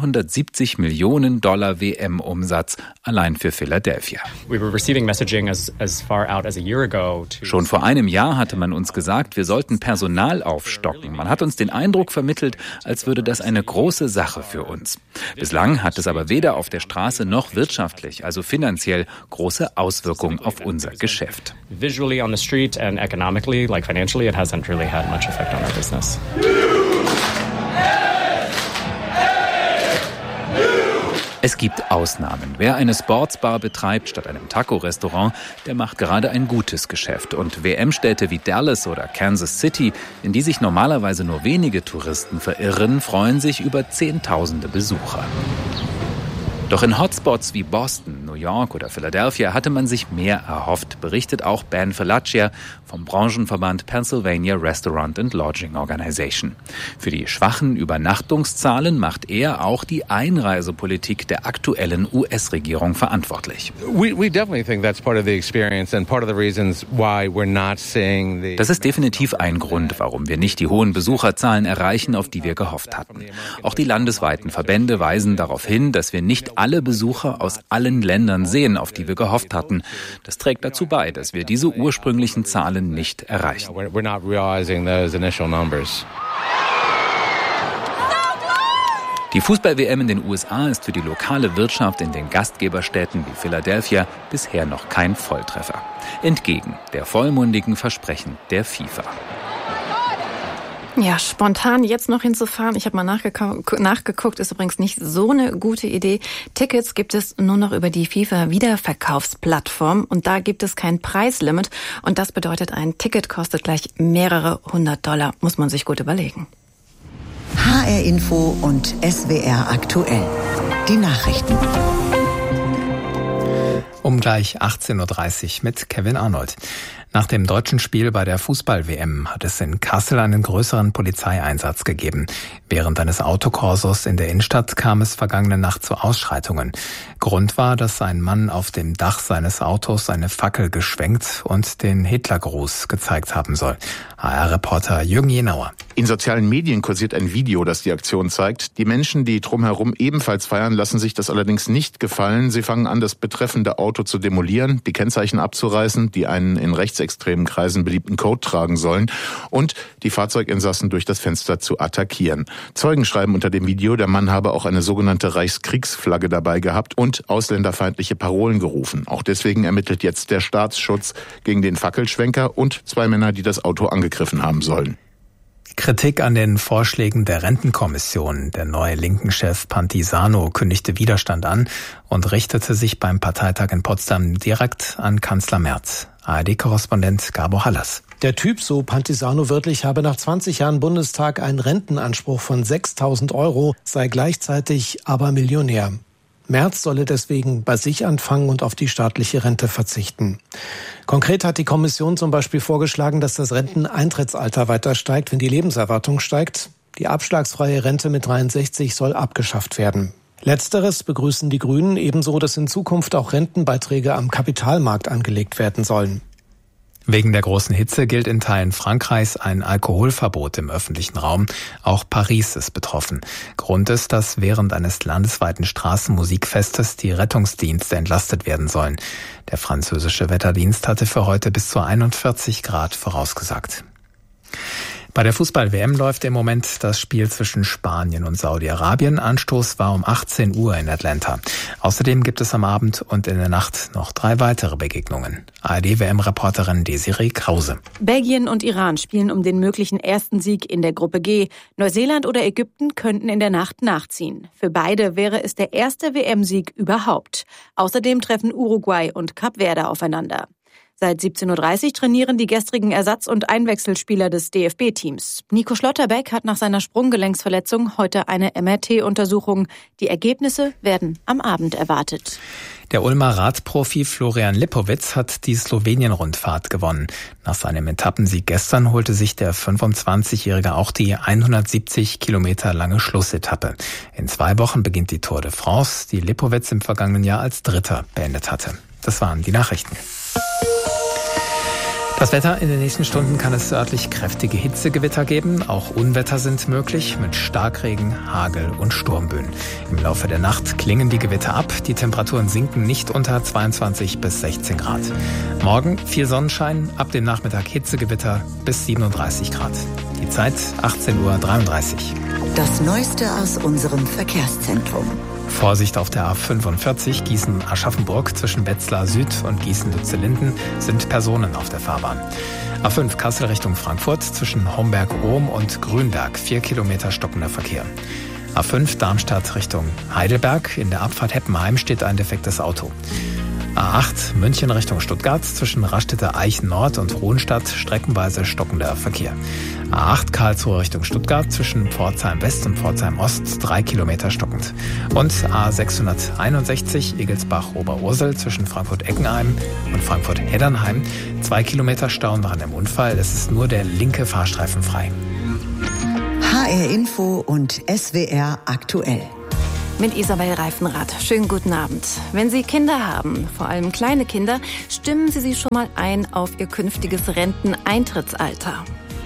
$770 Millionen WM-Umsatz allein für Philadelphia. We were receiving messaging as far out as a year ago. Schon vor einem Jahr hatte man uns gesagt, wir sollten Personal aufstocken. Man hat uns den Eindruck vermittelt, als würde das eine große Sache für uns. Bislang hat es aber weder auf der Straße noch wirtschaftlich, also finanziell, große Auswirkungen auf unser Geschäft. Visually on the street and economically, like financially, it hasn't really had much effect on our business. Es gibt Ausnahmen. Wer eine Sportsbar betreibt statt einem Taco-Restaurant, der macht gerade ein gutes Geschäft. Und WM-Städte wie Dallas oder Kansas City, in die sich normalerweise nur wenige Touristen verirren, freuen sich über Zehntausende Besucher. Doch in Hotspots wie Boston, New York oder Philadelphia hatte man sich mehr erhofft, berichtet auch Ben Falaccia vom Branchenverband Pennsylvania Restaurant and Lodging Organization. Für die schwachen Übernachtungszahlen macht er auch die Einreisepolitik der aktuellen US-Regierung verantwortlich. Das ist definitiv ein Grund, warum wir nicht die hohen Besucherzahlen erreichen, auf die wir gehofft hatten. Auch die landesweiten Verbände weisen darauf hin, dass wir nicht alle Besucher aus allen Ländern sehen, auf die wir gehofft hatten. Das trägt dazu bei, dass wir diese ursprünglichen Zahlen nicht erreichen. Die Fußball-WM in den USA ist für die lokale Wirtschaft in den Gastgeberstädten wie Philadelphia bisher noch kein Volltreffer. Entgegen der vollmundigen Versprechen der FIFA. Ja, spontan jetzt noch hinzufahren, ich habe mal nachgeguckt, ist übrigens nicht so eine gute Idee. Tickets gibt es nur noch über die FIFA-Wiederverkaufsplattform und da gibt es kein Preislimit. Und das bedeutet, ein Ticket kostet gleich mehrere $100. Muss man sich gut überlegen. HR Info und SWR aktuell. Die Nachrichten. Um gleich 18.30 Uhr mit Kevin Arnold. Nach dem deutschen Spiel bei der Fußball-WM hat es in Kassel einen größeren Polizeieinsatz gegeben. Während eines Autokorsos in der Innenstadt kam es vergangene Nacht zu Ausschreitungen. Grund war, dass ein Mann auf dem Dach seines Autos eine Fackel geschwenkt und den Hitlergruß gezeigt haben soll. HR-Reporter Jürgen Jenauer. In sozialen Medien kursiert ein Video, das die Aktion zeigt. Die Menschen, die drumherum ebenfalls feiern, lassen sich das allerdings nicht gefallen. Sie fangen an, das betreffende Auto zu demolieren, die Kennzeichen abzureißen, die einen in rechtsextremen Kreisen beliebten Code tragen sollen und die Fahrzeuginsassen durch das Fenster zu attackieren. Zeugen schreiben unter dem Video, der Mann habe auch eine sogenannte Reichskriegsflagge dabei gehabt und ausländerfeindliche Parolen gerufen. Auch deswegen ermittelt jetzt der Staatsschutz gegen den Fackelschwenker und 2 Männer, die das Auto angegriffen haben sollen. Kritik an den Vorschlägen der Rentenkommission. Der neue Linken-Chef Pantisano kündigte Widerstand an und richtete sich beim Parteitag in Potsdam direkt an Kanzler Merz. ARD-Korrespondent Gabor Hallas. Der Typ, so Pantisano wörtlich, habe nach 20 Jahren Bundestag einen Rentenanspruch von 6.000 €, sei gleichzeitig aber Millionär. Merz solle deswegen bei sich anfangen und auf die staatliche Rente verzichten. Konkret hat die Kommission zum Beispiel vorgeschlagen, dass das Renteneintrittsalter weiter steigt, wenn die Lebenserwartung steigt. Die abschlagsfreie Rente mit 63 soll abgeschafft werden. Letzteres begrüßen die Grünen, ebenso, dass in Zukunft auch Rentenbeiträge am Kapitalmarkt angelegt werden sollen. Wegen der großen Hitze gilt in Teilen Frankreichs ein Alkoholverbot im öffentlichen Raum. Auch Paris ist betroffen. Grund ist, dass während eines landesweiten Straßenmusikfestes die Rettungsdienste entlastet werden sollen. Der französische Wetterdienst hatte für heute bis zu 41 Grad vorausgesagt. Bei der Fußball-WM läuft im Moment das Spiel zwischen Spanien und Saudi-Arabien. Anstoß war um 18 Uhr in Atlanta. Außerdem gibt es am Abend und in der Nacht noch 3 weitere Begegnungen. ARD-WM-Reporterin Desiree Krause. Belgien und Iran spielen um den möglichen ersten Sieg in der Gruppe G. Neuseeland oder Ägypten könnten in der Nacht nachziehen. Für beide wäre es der erste WM-Sieg überhaupt. Außerdem treffen Uruguay und Kap Verde aufeinander. Seit 17.30 Uhr trainieren die gestrigen Ersatz- und Einwechselspieler des DFB-Teams. Nico Schlotterbeck hat nach seiner Sprunggelenksverletzung heute eine MRT-Untersuchung. Die Ergebnisse werden am Abend erwartet. Der Ulmer Radprofi Florian Lipowitz hat die Slowenien-Rundfahrt gewonnen. Nach seinem Etappensieg gestern holte sich der 25-Jährige auch die 170 Kilometer lange Schlussetappe. In 2 Wochen beginnt die Tour de France, die Lipowitz im vergangenen Jahr als Dritter beendet hatte. Das waren die Nachrichten. Das Wetter: in den nächsten Stunden kann es örtlich kräftige Hitzegewitter geben. Auch Unwetter sind möglich mit Starkregen, Hagel und Sturmböen. Im Laufe der Nacht klingen die Gewitter ab. Die Temperaturen sinken nicht unter 22 bis 16 Grad. Morgen viel Sonnenschein, ab dem Nachmittag Hitzegewitter bis 37 Grad. Die Zeit 18.33 Uhr. Das Neueste aus unserem Verkehrszentrum. Vorsicht auf der A45 Gießen-Aschaffenburg zwischen Wetzlar Süd und Gießen-Lützellinden sind Personen auf der Fahrbahn. A5 Kassel Richtung Frankfurt zwischen Homberg-Ohm und Grünberg 4 Kilometer stockender Verkehr. A5 Darmstadt Richtung Heidelberg. In der Abfahrt Heppenheim steht ein defektes Auto. A8 München Richtung Stuttgart zwischen Rastedter Eichen Nord und Hohenstadt streckenweise stockender Verkehr. A8 Karlsruhe Richtung Stuttgart zwischen Pforzheim West und Pforzheim Ost 3 Kilometer stockend. Und A661 Egelsbach-Oberursel zwischen Frankfurt-Eckenheim und Frankfurt-Heddernheim 2 Kilometer Stau nach einem Unfall. Es ist nur der linke Fahrstreifen frei. HR Info und SWR aktuell. Mit Isabel Reifenrath. Schönen guten Abend. Wenn Sie Kinder haben, vor allem kleine Kinder, stimmen Sie schon mal ein auf Ihr künftiges Renteneintrittsalter.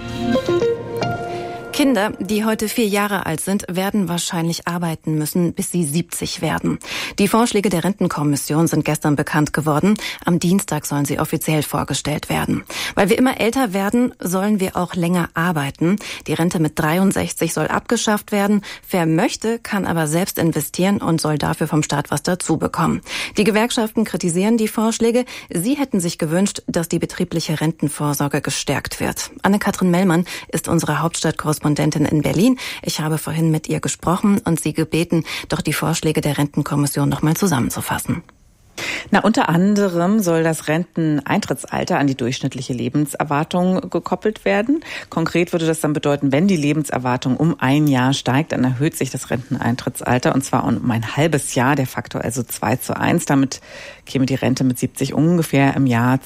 Kinder, die heute 4 Jahre alt sind, werden wahrscheinlich arbeiten müssen, bis sie 70 werden. Die Vorschläge der Rentenkommission sind gestern bekannt geworden. Am Dienstag sollen sie offiziell vorgestellt werden. Weil wir immer älter werden, sollen wir auch länger arbeiten. Die Rente mit 63 soll abgeschafft werden. Wer möchte, kann aber selbst investieren und soll dafür vom Staat was dazu bekommen. Die Gewerkschaften kritisieren die Vorschläge. Sie hätten sich gewünscht, dass die betriebliche Rentenvorsorge gestärkt wird. Anne-Kathrin Mellmann ist unsere Hauptstadtkorrespondentin in Berlin. Ich habe vorhin mit ihr gesprochen und sie gebeten, doch die Vorschläge der Rentenkommission nochmal zusammenzufassen. Unter anderem soll das Renteneintrittsalter an die durchschnittliche Lebenserwartung gekoppelt werden. Konkret würde das dann bedeuten, wenn die Lebenserwartung um 1 Jahr steigt, dann erhöht sich das Renteneintrittsalter und zwar um ein halbes Jahr, der Faktor also 2:1. Damit käme die Rente mit 70 ungefähr im Jahr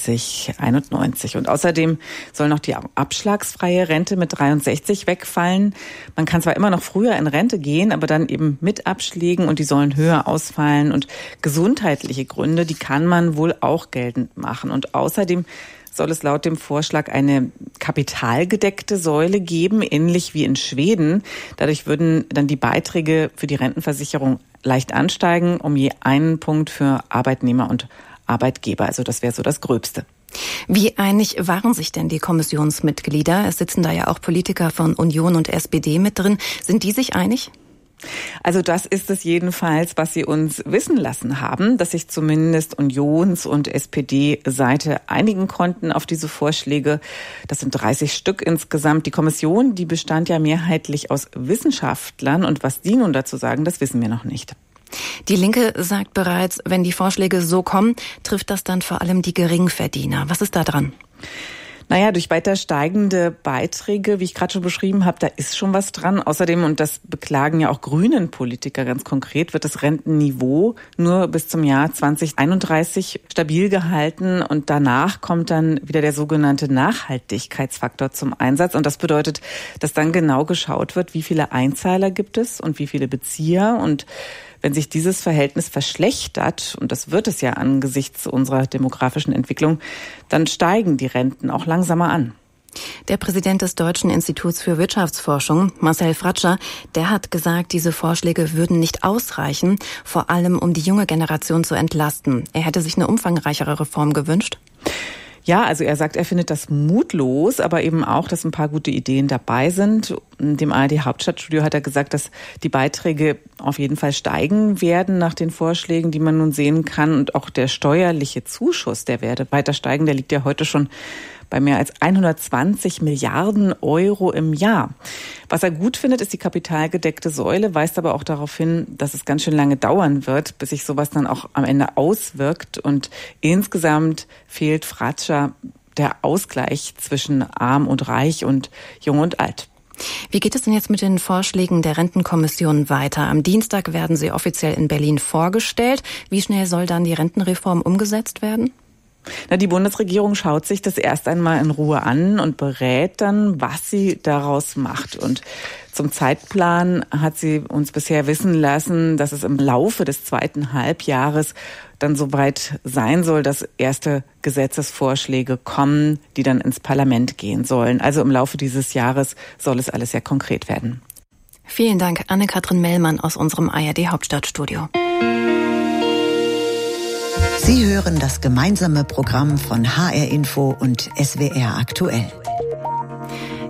2091. Und außerdem soll noch die abschlagsfreie Rente mit 63 wegfallen. Man kann zwar immer noch früher in Rente gehen, aber dann eben mit Abschlägen und die sollen höher ausfallen und gesundheitliche Gründe, die kann man wohl auch geltend machen. Und außerdem soll es laut dem Vorschlag eine kapitalgedeckte Säule geben, ähnlich wie in Schweden. Dadurch würden dann die Beiträge für die Rentenversicherung leicht ansteigen, um je einen Punkt für Arbeitnehmer und Arbeitgeber. Also das wäre so das Gröbste. Wie einig waren sich denn die Kommissionsmitglieder? Es sitzen da ja auch Politiker von Union und SPD mit drin. Sind die sich einig? Also das ist es jedenfalls, was sie uns wissen lassen haben, dass sich zumindest Unions- und SPD-Seite einigen konnten auf diese Vorschläge. Das sind 30 Stück insgesamt. Die Kommission, die bestand ja mehrheitlich aus Wissenschaftlern und was die nun dazu sagen, das wissen wir noch nicht. Die Linke sagt bereits, wenn die Vorschläge so kommen, trifft das dann vor allem die Geringverdiener. Was ist da dran? Durch weiter steigende Beiträge, wie ich gerade schon beschrieben habe, da ist schon was dran. Außerdem, und das beklagen ja auch grünen Politiker ganz konkret, wird das Rentenniveau nur bis zum Jahr 2031 stabil gehalten und danach kommt dann wieder der sogenannte Nachhaltigkeitsfaktor zum Einsatz. Und das bedeutet, dass dann genau geschaut wird, wie viele Einzahler gibt es und wie viele Bezieher. Und wenn sich dieses Verhältnis verschlechtert, und das wird es ja angesichts unserer demografischen Entwicklung, dann steigen die Renten auch langsamer an. Der Präsident des Deutschen Instituts für Wirtschaftsforschung, Marcel Fratscher, der hat gesagt, diese Vorschläge würden nicht ausreichen, vor allem um die junge Generation zu entlasten. Er hätte sich eine umfangreichere Reform gewünscht. Ja, also er sagt, er findet das mutlos, aber eben auch, dass ein paar gute Ideen dabei sind. In dem ARD-Hauptstadtstudio hat er gesagt, dass die Beiträge auf jeden Fall steigen werden nach den Vorschlägen, die man nun sehen kann. Und auch der steuerliche Zuschuss, der werde weiter steigen. Der liegt ja heute schon bei mehr als 120 Milliarden Euro im Jahr. Was er gut findet, ist die kapitalgedeckte Säule, weist aber auch darauf hin, dass es ganz schön lange dauern wird, bis sich sowas dann auch am Ende auswirkt. Und insgesamt fehlt Fratscher der Ausgleich zwischen arm und reich und jung und alt. Wie geht es denn jetzt mit den Vorschlägen der Rentenkommission weiter? Am Dienstag werden sie offiziell in Berlin vorgestellt. Wie schnell soll dann die Rentenreform umgesetzt werden? Die Bundesregierung schaut sich das erst einmal in Ruhe an und berät dann, was sie daraus macht. Und zum Zeitplan hat sie uns bisher wissen lassen, dass es im Laufe des 2. Halbjahres dann soweit sein soll, dass erste Gesetzesvorschläge kommen, die dann ins Parlament gehen sollen. Also im Laufe dieses Jahres soll es alles sehr konkret werden. Vielen Dank, Anne-Kathrin Mellmann aus unserem ARD-Hauptstadtstudio. Sie hören das gemeinsame Programm von HR Info und SWR aktuell.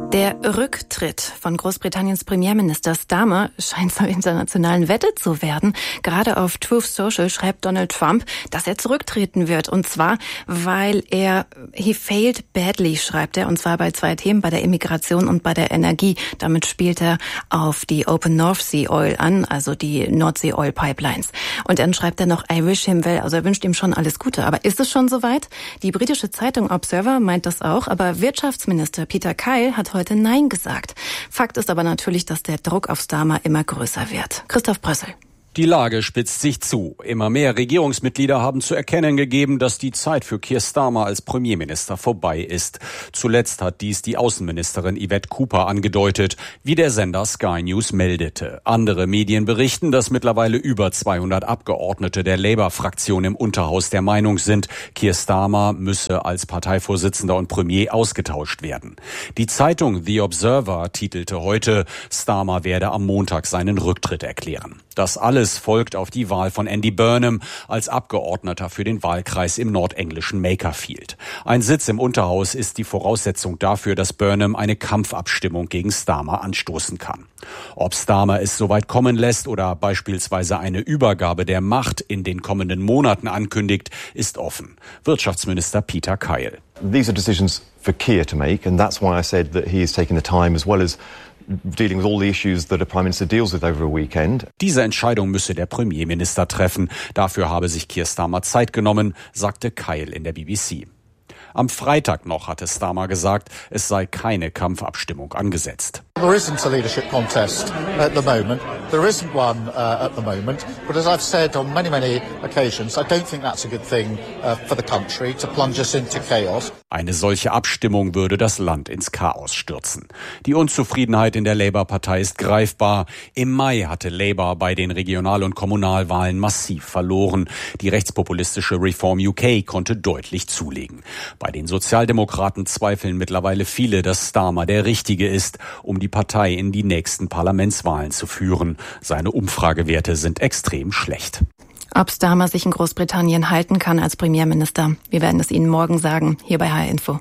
Der Rücktritt von Großbritanniens Premierminister Starmer scheint zur internationalen Wette zu werden. Gerade auf Truth Social schreibt Donald Trump, dass er zurücktreten wird. Und zwar, weil he failed badly, schreibt er. Und zwar bei 2 Themen, bei der Immigration und bei der Energie. Damit spielt er auf die Open North Sea Oil an, also die Nordsee Oil Pipelines. Und dann schreibt er noch, I wish him well. Also er wünscht ihm schon alles Gute. Aber ist es schon soweit? Die britische Zeitung Observer meint das auch. Aber Wirtschaftsminister Peter Kyle hat heute Nein gesagt. Fakt ist aber natürlich, dass der Druck auf Starmer immer größer wird. Christoph Brössel. Die Lage spitzt sich zu. Immer mehr Regierungsmitglieder haben zu erkennen gegeben, dass die Zeit für Keir Starmer als Premierminister vorbei ist. Zuletzt hat dies die Außenministerin Yvette Cooper angedeutet, wie der Sender Sky News meldete. Andere Medien berichten, dass mittlerweile über 200 Abgeordnete der Labour-Fraktion im Unterhaus der Meinung sind, Keir Starmer müsse als Parteivorsitzender und Premier ausgetauscht werden. Die Zeitung The Observer titelte heute, Starmer werde am Montag seinen Rücktritt erklären. Das alles folgt auf die Wahl von Andy Burnham als Abgeordneter für den Wahlkreis im nordenglischen Makerfield. Ein Sitz im Unterhaus ist die Voraussetzung dafür, dass Burnham eine Kampfabstimmung gegen Starmer anstoßen kann. Ob Starmer es soweit kommen lässt oder beispielsweise eine Übergabe der Macht in den kommenden Monaten ankündigt, ist offen. Wirtschaftsminister Peter Kyle. These are decisions for Keir to make, and that's why I said that he is taking the time as well as dealing with all the issues that a Prime Minister deals with over a weekend. Diese Entscheidung müsse der Premierminister treffen. Dafür habe sich Keir Starmer Zeit genommen, sagte Kyle in der BBC. Am Freitag noch hatte Starmer gesagt, es sei keine Kampfabstimmung angesetzt. There isn't a leadership contest at the moment. There isn't one at the moment. But as I've said on many occasions, I don't think that's a good thing for the country to plunge us into chaos. Eine solche Abstimmung würde das Land ins Chaos stürzen. Die Unzufriedenheit in der Labour-Partei ist greifbar. Im Mai hatte Labour bei den Regional- und Kommunalwahlen massiv verloren. Die rechtspopulistische Reform UK konnte deutlich zulegen. Bei den Sozialdemokraten zweifeln mittlerweile viele, dass Starmer der Richtige ist, um die Partei in die nächsten Parlamentswahlen zu führen. Seine Umfragewerte sind extrem schlecht. Ob Starmer sich in Großbritannien halten kann als Premierminister, wir werden es Ihnen morgen sagen, hier bei HR Info.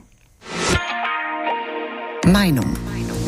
Meinung.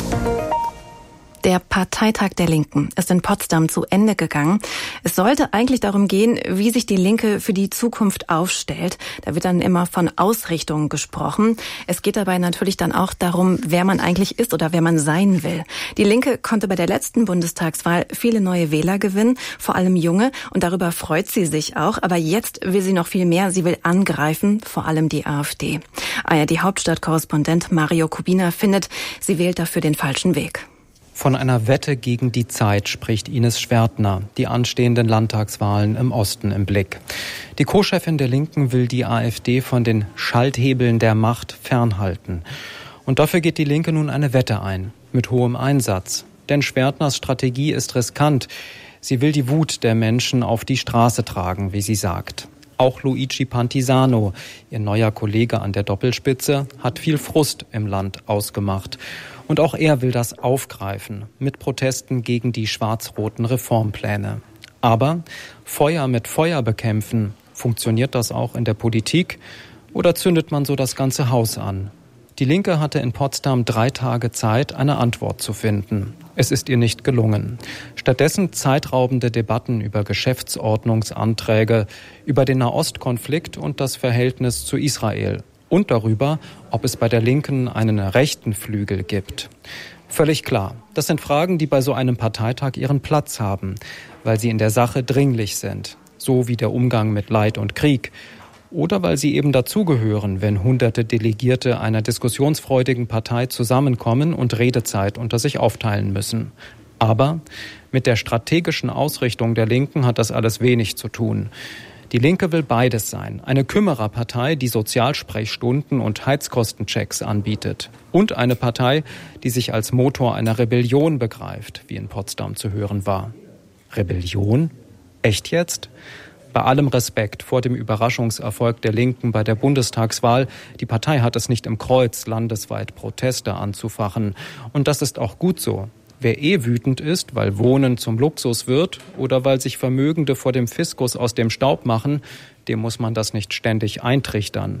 Der Parteitag der Linken ist in Potsdam zu Ende gegangen. Es sollte eigentlich darum gehen, wie sich die Linke für die Zukunft aufstellt. Da wird dann immer von Ausrichtungen gesprochen. Es geht dabei natürlich dann auch darum, wer man eigentlich ist oder wer man sein will. Die Linke konnte bei der letzten Bundestagswahl viele neue Wähler gewinnen, vor allem junge. Und darüber freut sie sich auch. Aber jetzt will sie noch viel mehr. Sie will angreifen, vor allem die AfD. ARD-Hauptstadtkorrespondent Mario Kubina findet, sie wählt dafür den falschen Weg. Von einer Wette gegen die Zeit spricht Ines Schwertner, die anstehenden Landtagswahlen im Osten im Blick. Die Co-Chefin der Linken will die AfD von den Schalthebeln der Macht fernhalten. Und dafür geht die Linke nun eine Wette ein, mit hohem Einsatz. Denn Schwertners Strategie ist riskant. Sie will die Wut der Menschen auf die Straße tragen, wie sie sagt. Auch Luigi Pantisano, ihr neuer Kollege an der Doppelspitze, hat viel Frust im Land ausgemacht. Und auch er will das aufgreifen mit Protesten gegen die schwarz-roten Reformpläne. Aber Feuer mit Feuer bekämpfen, funktioniert das auch in der Politik oder zündet man so das ganze Haus an? Die Linke hatte in Potsdam 3 Tage Zeit, eine Antwort zu finden. Es ist ihr nicht gelungen. Stattdessen zeitraubende Debatten über Geschäftsordnungsanträge, über den Nahostkonflikt und das Verhältnis zu Israel. Und darüber, ob es bei der Linken einen rechten Flügel gibt. Völlig klar, das sind Fragen, die bei so einem Parteitag ihren Platz haben, weil sie in der Sache dringlich sind, so wie der Umgang mit Leid und Krieg. Oder weil sie eben dazugehören, wenn hunderte Delegierte einer diskussionsfreudigen Partei zusammenkommen und Redezeit unter sich aufteilen müssen. Aber mit der strategischen Ausrichtung der Linken hat das alles wenig zu tun. Die Linke will beides sein. Eine Kümmererpartei, die Sozialsprechstunden und Heizkostenchecks anbietet. Und eine Partei, die sich als Motor einer Rebellion begreift, wie in Potsdam zu hören war. Rebellion? Echt jetzt? Bei allem Respekt vor dem Überraschungserfolg der Linken bei der Bundestagswahl, die Partei hat es nicht im Kreuz, landesweit Proteste anzufachen. Und das ist auch gut so. Wer wütend ist, weil Wohnen zum Luxus wird oder weil sich Vermögende vor dem Fiskus aus dem Staub machen, dem muss man das nicht ständig eintrichtern.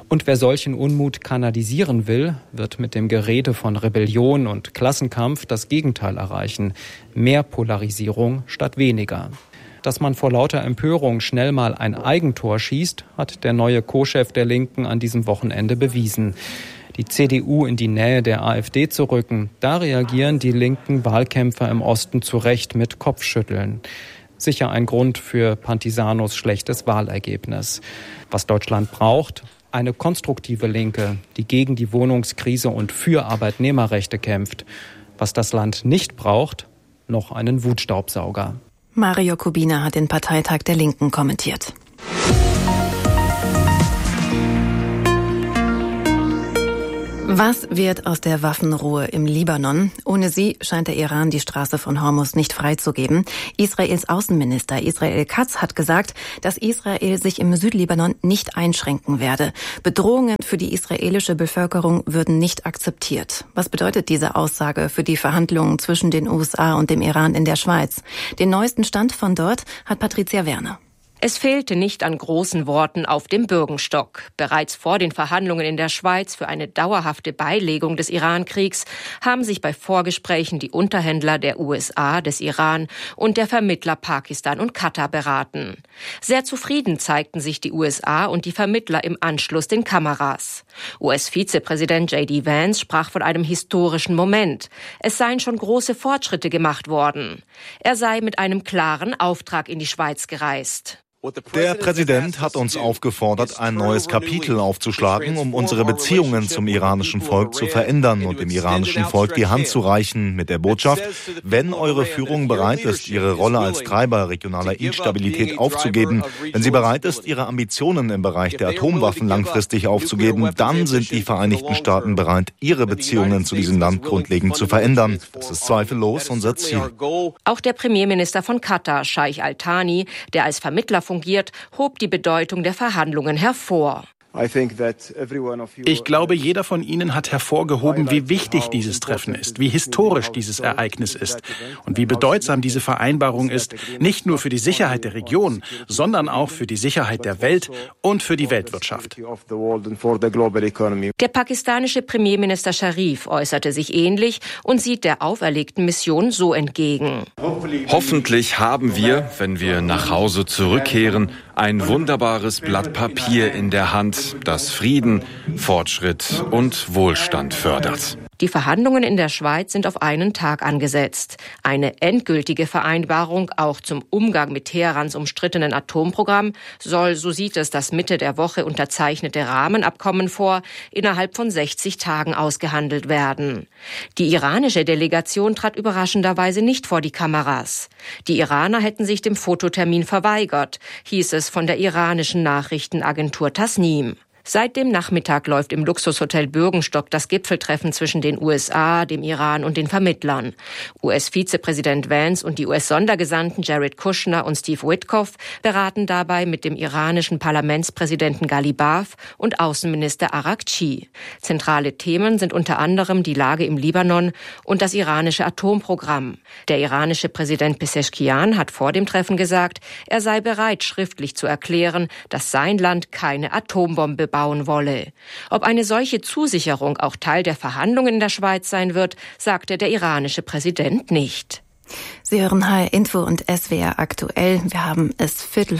Und wer solchen Unmut kanalisieren will, wird mit dem Gerede von Rebellion und Klassenkampf das Gegenteil erreichen. Mehr Polarisierung statt weniger. Dass man vor lauter Empörung schnell mal ein Eigentor schießt, hat der neue Co-Chef der Linken an diesem Wochenende bewiesen. Die CDU in die Nähe der AfD zu rücken, da reagieren die linken Wahlkämpfer im Osten zu Recht mit Kopfschütteln. Sicher ein Grund für Pantisanos schlechtes Wahlergebnis. Was Deutschland braucht: eine konstruktive Linke, die gegen die Wohnungskrise und für Arbeitnehmerrechte kämpft. Was das Land nicht braucht: noch einen Wutstaubsauger. Mario Kubina hat den Parteitag der Linken kommentiert. Was wird aus der Waffenruhe im Libanon? Ohne sie scheint der Iran die Straße von Hormuz nicht freizugeben. Israels Außenminister Israel Katz hat gesagt, dass Israel sich im Südlibanon nicht einschränken werde. Bedrohungen für die israelische Bevölkerung würden nicht akzeptiert. Was bedeutet diese Aussage für die Verhandlungen zwischen den USA und dem Iran in der Schweiz? Den neuesten Stand von dort hat Patricia Werner. Es fehlte nicht an großen Worten auf dem Bürgenstock. Bereits vor den Verhandlungen in der Schweiz für eine dauerhafte Beilegung des Iran-Kriegs haben sich bei Vorgesprächen die Unterhändler der USA, des Iran und der Vermittler Pakistan und Katar beraten. Sehr zufrieden zeigten sich die USA und die Vermittler im Anschluss den Kameras. US-Vizepräsident J.D. Vance sprach von einem historischen Moment. Es seien schon große Fortschritte gemacht worden. Er sei mit einem klaren Auftrag in die Schweiz gereist. Der Präsident hat uns aufgefordert, ein neues Kapitel aufzuschlagen, um unsere Beziehungen zum iranischen Volk zu verändern und dem iranischen Volk die Hand zu reichen mit der Botschaft: Wenn eure Führung bereit ist, ihre Rolle als Treiber regionaler Instabilität aufzugeben, wenn sie bereit ist, ihre Ambitionen im Bereich der Atomwaffen langfristig aufzugeben, dann sind die Vereinigten Staaten bereit, ihre Beziehungen zu diesem Land grundlegend zu verändern. Das ist zweifellos unser Ziel. Auch der Premierminister von Katar, Scheich Al-Thani, der als Vermittler fungiert, hob die Bedeutung der Verhandlungen hervor. Ich glaube, jeder von Ihnen hat hervorgehoben, wie wichtig dieses Treffen ist, wie historisch dieses Ereignis ist und wie bedeutsam diese Vereinbarung ist, nicht nur für die Sicherheit der Region, sondern auch für die Sicherheit der Welt und für die Weltwirtschaft. Der pakistanische Premierminister Sharif äußerte sich ähnlich und sieht der auferlegten Mission so entgegen. Hoffentlich haben wir, wenn wir nach Hause zurückkehren, ein wunderbares Blatt Papier in der Hand, das Frieden, Fortschritt und Wohlstand fördert. Die Verhandlungen in der Schweiz sind auf einen Tag angesetzt. Eine endgültige Vereinbarung auch zum Umgang mit Teherans umstrittenen Atomprogramm soll, so sieht es das Mitte der Woche unterzeichnete Rahmenabkommen vor, innerhalb von 60 Tagen ausgehandelt werden. Die iranische Delegation trat überraschenderweise nicht vor die Kameras. Die Iraner hätten sich dem Fototermin verweigert, hieß es von der iranischen Nachrichtenagentur Tasnim. Seit dem Nachmittag läuft im Luxushotel Bürgenstock das Gipfeltreffen zwischen den USA, dem Iran und den Vermittlern. US-Vizepräsident Vance und die US-Sondergesandten Jared Kushner und Steve Witkoff beraten dabei mit dem iranischen Parlamentspräsidenten Ghalibaf und Außenminister Araghchi. Zentrale Themen sind unter anderem die Lage im Libanon und das iranische Atomprogramm. Der iranische Präsident Pezeshkian hat vor dem Treffen gesagt, er sei bereit, schriftlich zu erklären, dass sein Land keine Atombombe bauen wolle. Ob eine solche Zusicherung auch Teil der Verhandlungen in der Schweiz sein wird, sagte der iranische Präsident nicht. Sie hören HR Info und SWR aktuell. Wir haben es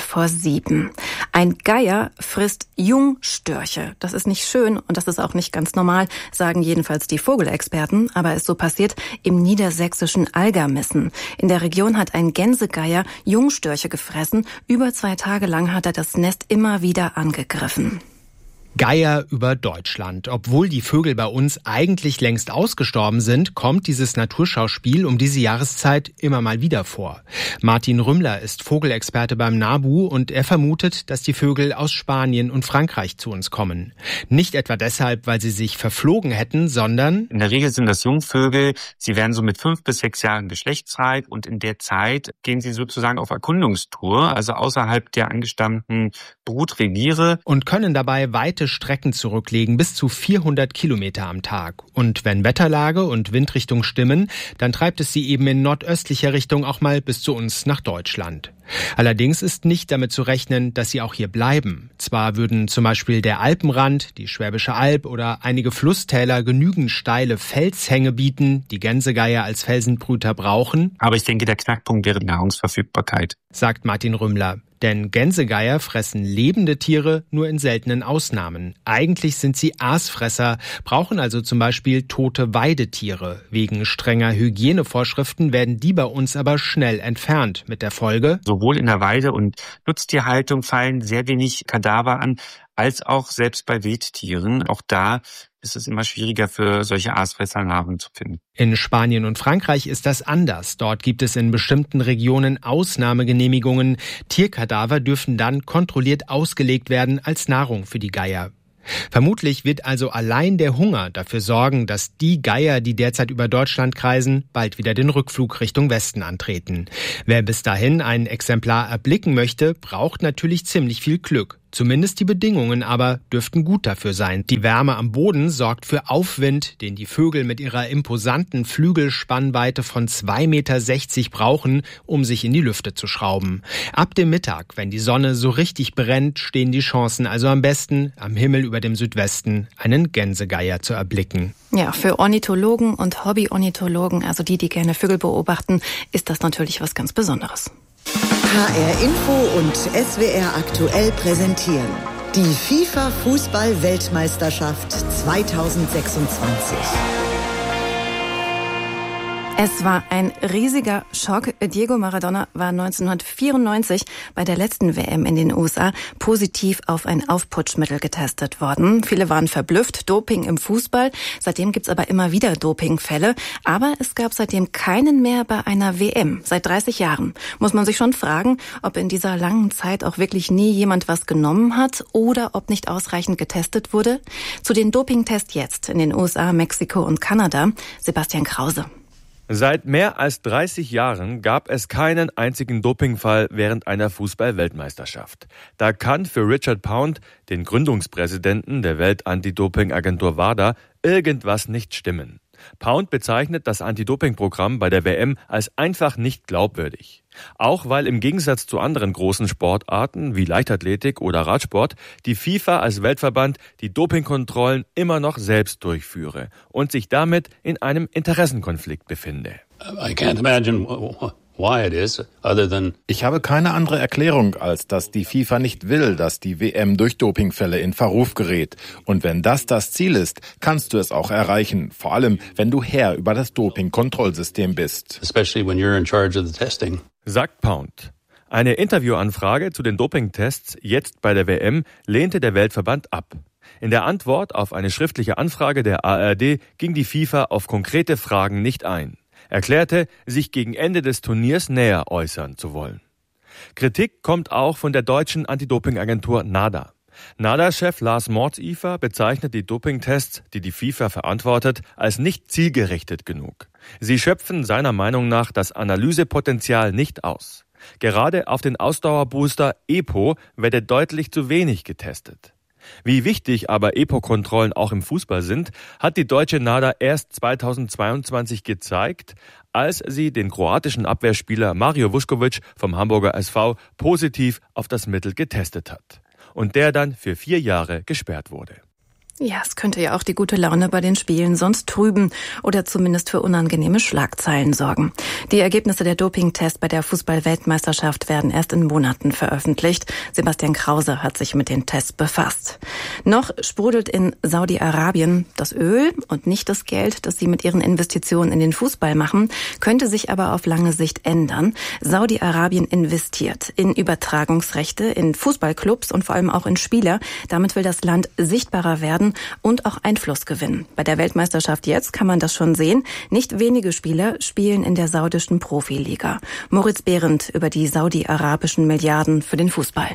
6:15. Ein Geier frisst Jungstörche. Das ist nicht schön und das ist auch nicht ganz normal, sagen jedenfalls die Vogelexperten. Aber es ist so passiert im niedersächsischen Algermissen. In der Region hat ein Gänsegeier Jungstörche gefressen. Über 2 Tage lang hat er das Nest immer wieder angegriffen. Geier über Deutschland. Obwohl die Vögel bei uns eigentlich längst ausgestorben sind, kommt dieses Naturschauspiel um diese Jahreszeit immer mal wieder vor. Martin Rümmler ist Vogelexperte beim NABU und er vermutet, dass die Vögel aus Spanien und Frankreich zu uns kommen. Nicht etwa deshalb, weil sie sich verflogen hätten, sondern... In der Regel sind das Jungvögel. Sie werden so mit 5 bis 6 Jahren geschlechtsreif und in der Zeit gehen sie sozusagen auf Erkundungstour, also außerhalb der angestammten Brutreviere. Und können dabei weite weite Strecken zurücklegen, bis zu 400 Kilometer am Tag. Und wenn Wetterlage und Windrichtung stimmen, dann treibt es sie eben in nordöstlicher Richtung auch mal bis zu uns nach Deutschland. Allerdings ist nicht damit zu rechnen, dass sie auch hier bleiben. Zwar würden zum Beispiel der Alpenrand, die Schwäbische Alb oder einige Flusstäler genügend steile Felshänge bieten, die Gänsegeier als Felsenbrüter brauchen. Aber ich denke, der Knackpunkt wäre die Nahrungsverfügbarkeit, sagt Martin Rümmler. Denn Gänsegeier fressen lebende Tiere nur in seltenen Ausnahmen. Eigentlich sind sie Aasfresser, brauchen also zum Beispiel tote Weidetiere. Wegen strenger Hygienevorschriften werden die bei uns aber schnell entfernt. Mit der Folge: sowohl in der Weide- und Nutztierhaltung fallen sehr wenig Kadaver an, als auch selbst bei Wildtieren. Auch da ist es immer schwieriger für solche Aasfresser Nahrung zu finden. In Spanien und Frankreich ist das anders. Dort gibt es in bestimmten Regionen Ausnahmegenehmigungen. Tierkadaver dürfen dann kontrolliert ausgelegt werden als Nahrung für die Geier. Vermutlich wird also allein der Hunger dafür sorgen, dass die Geier, die derzeit über Deutschland kreisen, bald wieder den Rückflug Richtung Westen antreten. Wer bis dahin ein Exemplar erblicken möchte, braucht natürlich ziemlich viel Glück. Zumindest die Bedingungen aber dürften gut dafür sein. Die Wärme am Boden sorgt für Aufwind, den die Vögel mit ihrer imposanten Flügelspannweite von 2,60 Meter brauchen, um sich in die Lüfte zu schrauben. Ab dem Mittag, wenn die Sonne so richtig brennt, stehen die Chancen also am besten, am Himmel über dem Südwesten einen Gänsegeier zu erblicken. Ja, für Ornithologen und Hobby-Ornithologen, also die gerne Vögel beobachten, ist das natürlich was ganz Besonderes. HR Info und SWR aktuell präsentieren die FIFA-Fußball-Weltmeisterschaft 2026. Es war ein riesiger Schock. Diego Maradona war 1994 bei der letzten WM in den USA positiv auf ein Aufputschmittel getestet worden. Viele waren verblüfft. Doping im Fußball. Seitdem gibt's aber immer wieder Dopingfälle. Aber es gab seitdem keinen mehr bei einer WM. Seit 30 Jahren. Muss man sich schon fragen, ob in dieser langen Zeit auch wirklich nie jemand was genommen hat oder ob nicht ausreichend getestet wurde. Zu den Dopingtests jetzt in den USA, Mexiko und Kanada. Sebastian Krause. Seit mehr als 30 Jahren gab es keinen einzigen Dopingfall während einer Fußball-Weltmeisterschaft. Da kann für Richard Pound, den Gründungspräsidenten der Welt-Anti-Doping-Agentur WADA, irgendwas nicht stimmen. Pound bezeichnet das Anti-Doping-Programm bei der WM als einfach nicht glaubwürdig. Auch weil im Gegensatz zu anderen großen Sportarten wie Leichtathletik oder Radsport die FIFA als Weltverband die Dopingkontrollen immer noch selbst durchführe und sich damit in einem Interessenkonflikt befinde. Ich habe keine andere Erklärung, als dass die FIFA nicht will, dass die WM durch Dopingfälle in Verruf gerät. Und wenn das Ziel ist, kannst du es auch erreichen. Vor allem, wenn du Herr über das Doping-Kontrollsystem bist. Sagt Pound. Eine Interviewanfrage zu den Dopingtests jetzt bei der WM lehnte der Weltverband ab. In der Antwort auf eine schriftliche Anfrage der ARD ging die FIFA auf konkrete Fragen nicht ein. Erklärte, sich gegen Ende des Turniers näher äußern zu wollen. Kritik kommt auch von der deutschen Anti-Doping-Agentur NADA. NADA-Chef Lars Mordsiefer bezeichnet die Dopingtests, die die FIFA verantwortet, als nicht zielgerichtet genug. Sie schöpfen seiner Meinung nach das Analysepotenzial nicht aus. Gerade auf den Ausdauerbooster EPO werde deutlich zu wenig getestet. Wie wichtig aber EPO-Kontrollen auch im Fußball sind, hat die deutsche NADA erst 2022 gezeigt, als sie den kroatischen Abwehrspieler Mario Vuskovic vom Hamburger SV positiv auf das Mittel getestet hat und der dann für 4 Jahre gesperrt wurde. Ja, es könnte ja auch die gute Laune bei den Spielen sonst trüben oder zumindest für unangenehme Schlagzeilen sorgen. Die Ergebnisse der Dopingtests bei der Fußball-Weltmeisterschaft werden erst in Monaten veröffentlicht. Sebastian Krause hat sich mit den Tests befasst. Noch sprudelt in Saudi-Arabien das Öl und nicht das Geld, das sie mit ihren Investitionen in den Fußball machen, könnte sich aber auf lange Sicht ändern. Saudi-Arabien investiert in Übertragungsrechte, in Fußballclubs und vor allem auch in Spieler. Damit will das Land sichtbarer werden und auch Einfluss gewinnen. Bei der Weltmeisterschaft jetzt kann man das schon sehen. Nicht wenige Spieler spielen in der saudischen Profiliga. Moritz Behrendt über die saudi-arabischen Milliarden für den Fußball.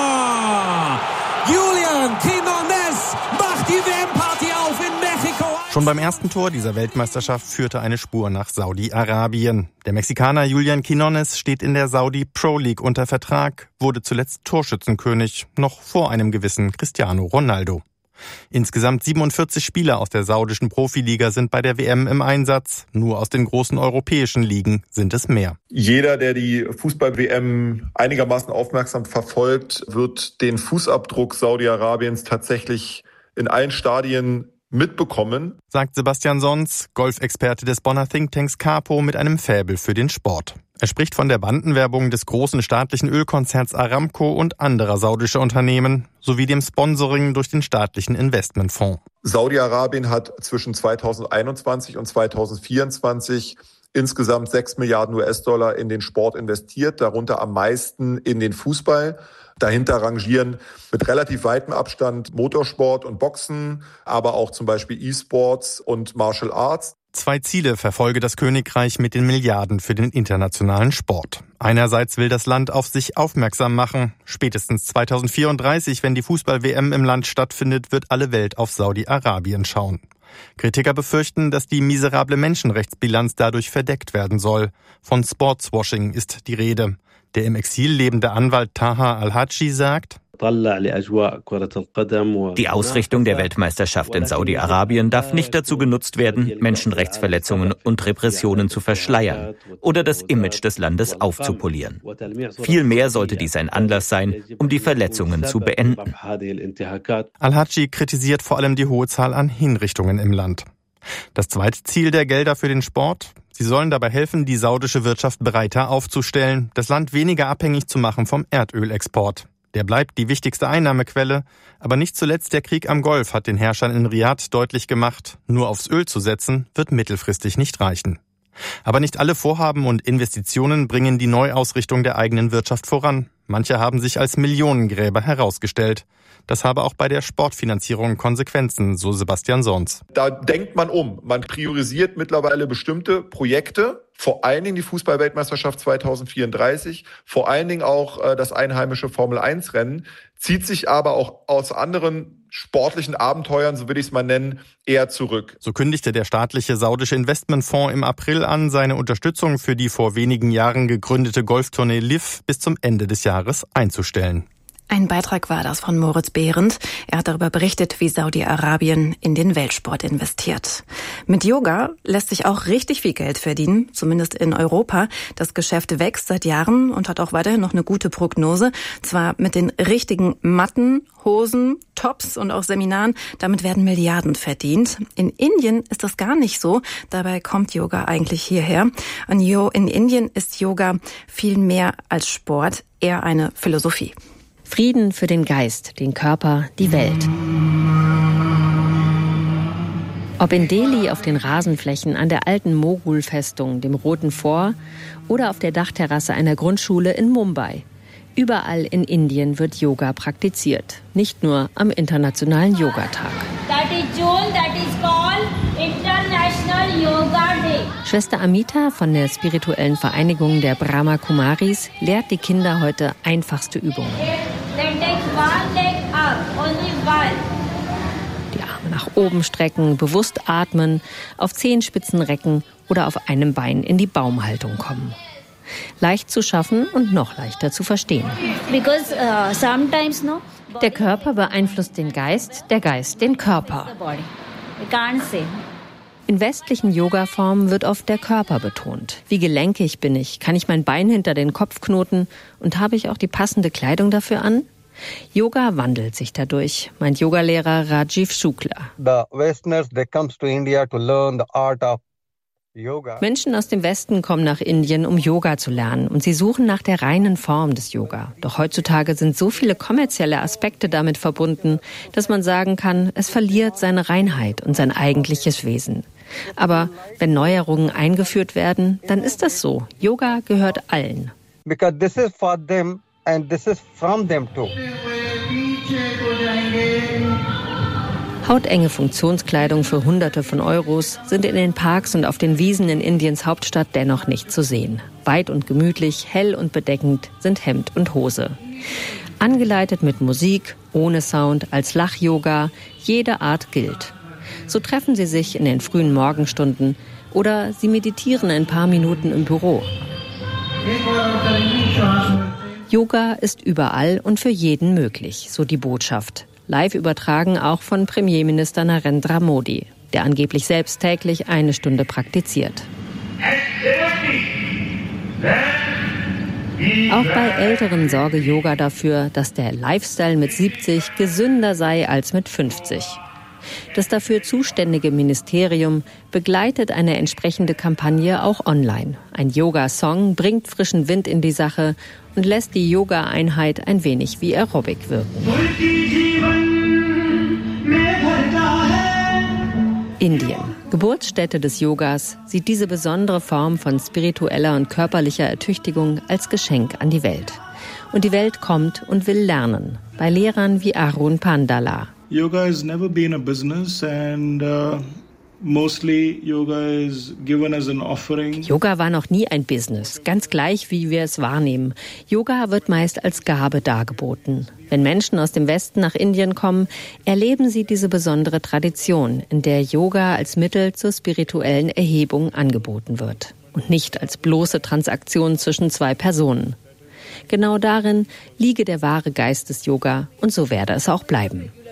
Julian Quinones macht die WM-Party auf in Mexiko. Schon beim ersten Tor dieser Weltmeisterschaft führte eine Spur nach Saudi-Arabien. Der Mexikaner Julian Quiñones steht in der Saudi Pro League unter Vertrag, wurde zuletzt Torschützenkönig, noch vor einem gewissen Cristiano Ronaldo. Insgesamt 47 Spieler aus der saudischen Profiliga sind bei der WM im Einsatz. Nur aus den großen europäischen Ligen sind es mehr. Jeder, der die Fußball-WM einigermaßen aufmerksam verfolgt, wird den Fußabdruck Saudi-Arabiens tatsächlich in allen Stadien mitbekommen, sagt Sebastian Sons, Golfexperte des Bonner Thinktanks Capo mit einem Faible für den Sport. Er spricht von der Bandenwerbung des großen staatlichen Ölkonzerns Aramco und anderer saudischer Unternehmen sowie dem Sponsoring durch den staatlichen Investmentfonds. Saudi-Arabien hat zwischen 2021 und 2024 insgesamt 6 Milliarden US-Dollar in den Sport investiert, darunter am meisten in den Fußball. Dahinter rangieren mit relativ weitem Abstand Motorsport und Boxen, aber auch zum Beispiel E-Sports und Martial Arts. 2 Ziele verfolge das Königreich mit den Milliarden für den internationalen Sport. Einerseits will das Land auf sich aufmerksam machen. Spätestens 2034, wenn die Fußball-WM im Land stattfindet, wird alle Welt auf Saudi-Arabien schauen. Kritiker befürchten, dass die miserable Menschenrechtsbilanz dadurch verdeckt werden soll. Von Sportswashing ist die Rede. Der im Exil lebende Anwalt Taha Al-Haji sagt: Die Ausrichtung der Weltmeisterschaft in Saudi-Arabien darf nicht dazu genutzt werden, Menschenrechtsverletzungen und Repressionen zu verschleiern oder das Image des Landes aufzupolieren. Vielmehr sollte dies ein Anlass sein, um die Verletzungen zu beenden. Al-Haji kritisiert vor allem die hohe Zahl an Hinrichtungen im Land. Das zweite Ziel der Gelder für den Sport: Sie sollen dabei helfen, die saudische Wirtschaft breiter aufzustellen, das Land weniger abhängig zu machen vom Erdölexport. Der bleibt die wichtigste Einnahmequelle, aber nicht zuletzt der Krieg am Golf hat den Herrschern in Riad deutlich gemacht, nur aufs Öl zu setzen, wird mittelfristig nicht reichen. Aber nicht alle Vorhaben und Investitionen bringen die Neuausrichtung der eigenen Wirtschaft voran. Manche haben sich als Millionengräber herausgestellt. Das habe auch bei der Sportfinanzierung Konsequenzen, so Sebastian Sons. Da denkt man um. Man priorisiert mittlerweile bestimmte Projekte, vor allen Dingen die Fußball-Weltmeisterschaft 2034, vor allen Dingen auch das einheimische Formel-1-Rennen, zieht sich aber auch aus anderen sportlichen Abenteuern, so will ich es mal nennen, eher zurück. So kündigte der staatliche saudische Investmentfonds im April an, seine Unterstützung für die vor wenigen Jahren gegründete Golftournee LIV bis zum Ende des Jahres einzustellen. Ein Beitrag war das von Moritz Behrendt. Er hat darüber berichtet, wie Saudi-Arabien in den Weltsport investiert. Mit Yoga lässt sich auch richtig viel Geld verdienen, zumindest in Europa. Das Geschäft wächst seit Jahren und hat auch weiterhin noch eine gute Prognose. Zwar mit den richtigen Matten, Hosen, Tops und auch Seminaren. Damit werden Milliarden verdient. In Indien ist das gar nicht so. Dabei kommt Yoga eigentlich hierher. In Indien ist Yoga viel mehr als Sport, eher eine Philosophie. Frieden für den Geist, den Körper, die Welt. Ob in Delhi auf den Rasenflächen an der alten Moghul-Festung, dem Roten Fort, oder auf der Dachterrasse einer Grundschule in Mumbai. Überall in Indien wird Yoga praktiziert, nicht nur am Internationalen Yogatag. Schwester Amita von der spirituellen Vereinigung der Brahma Kumaris lehrt die Kinder heute einfachste Übungen. Die Arme nach oben strecken, bewusst atmen, auf Zehenspitzen recken oder auf einem Bein in die Baumhaltung kommen. Leicht zu schaffen und noch leichter zu verstehen. Der Körper beeinflusst den Geist, der Geist den Körper. In westlichen Yoga-Formen wird oft der Körper betont. Wie gelenkig bin ich? Kann ich mein Bein hinter den Kopf knoten? Und habe ich auch die passende Kleidung dafür an? Yoga wandelt sich dadurch, meint Yogalehrer Rajiv Shukla. Menschen aus dem Westen kommen nach Indien, um Yoga zu lernen, und sie suchen nach der reinen Form des Yoga. Doch heutzutage sind so viele kommerzielle Aspekte damit verbunden, dass man sagen kann, es verliert seine Reinheit und sein eigentliches Wesen. Aber wenn Neuerungen eingeführt werden, dann ist das so. Yoga gehört allen. Because this is for them and this is from them too. Hautenge Funktionskleidung für Hunderte von Euros sind in den Parks und auf den Wiesen in Indiens Hauptstadt dennoch nicht zu sehen. Weit und gemütlich, hell und bedeckend sind Hemd und Hose. Angeleitet mit Musik, ohne Sound, als Lach-Yoga, jede Art gilt. So treffen sie sich in den frühen Morgenstunden oder sie meditieren ein paar Minuten im Büro. Yoga ist überall und für jeden möglich, so die Botschaft. Live übertragen auch von Premierminister Narendra Modi, der angeblich selbst täglich 1 Stunde praktiziert. Auch bei Älteren sorge Yoga dafür, dass der Lifestyle mit 70 gesünder sei als mit 50. Das dafür zuständige Ministerium begleitet eine entsprechende Kampagne auch online. Ein Yoga-Song bringt frischen Wind in die Sache und lässt die Yoga-Einheit ein wenig wie Aerobic wirken. Indien, Geburtsstätte des Yogas, sieht diese besondere Form von spiritueller und körperlicher Ertüchtigung als Geschenk an die Welt. Und die Welt kommt und will lernen, bei Lehrern wie Arun Pandala. Yoga has never been a business and mostly yoga is given as an offering. Yoga war noch nie ein Business, ganz gleich wie wir es wahrnehmen. Yoga wird meist als Gabe dargeboten. Wenn Menschen aus dem Westen nach Indien kommen, erleben sie diese besondere Tradition, in der Yoga als Mittel zur spirituellen Erhebung angeboten wird und nicht als bloße Transaktion zwischen 2 Personen. Genau darin liege der wahre Geist des Yoga und so werde es auch bleiben.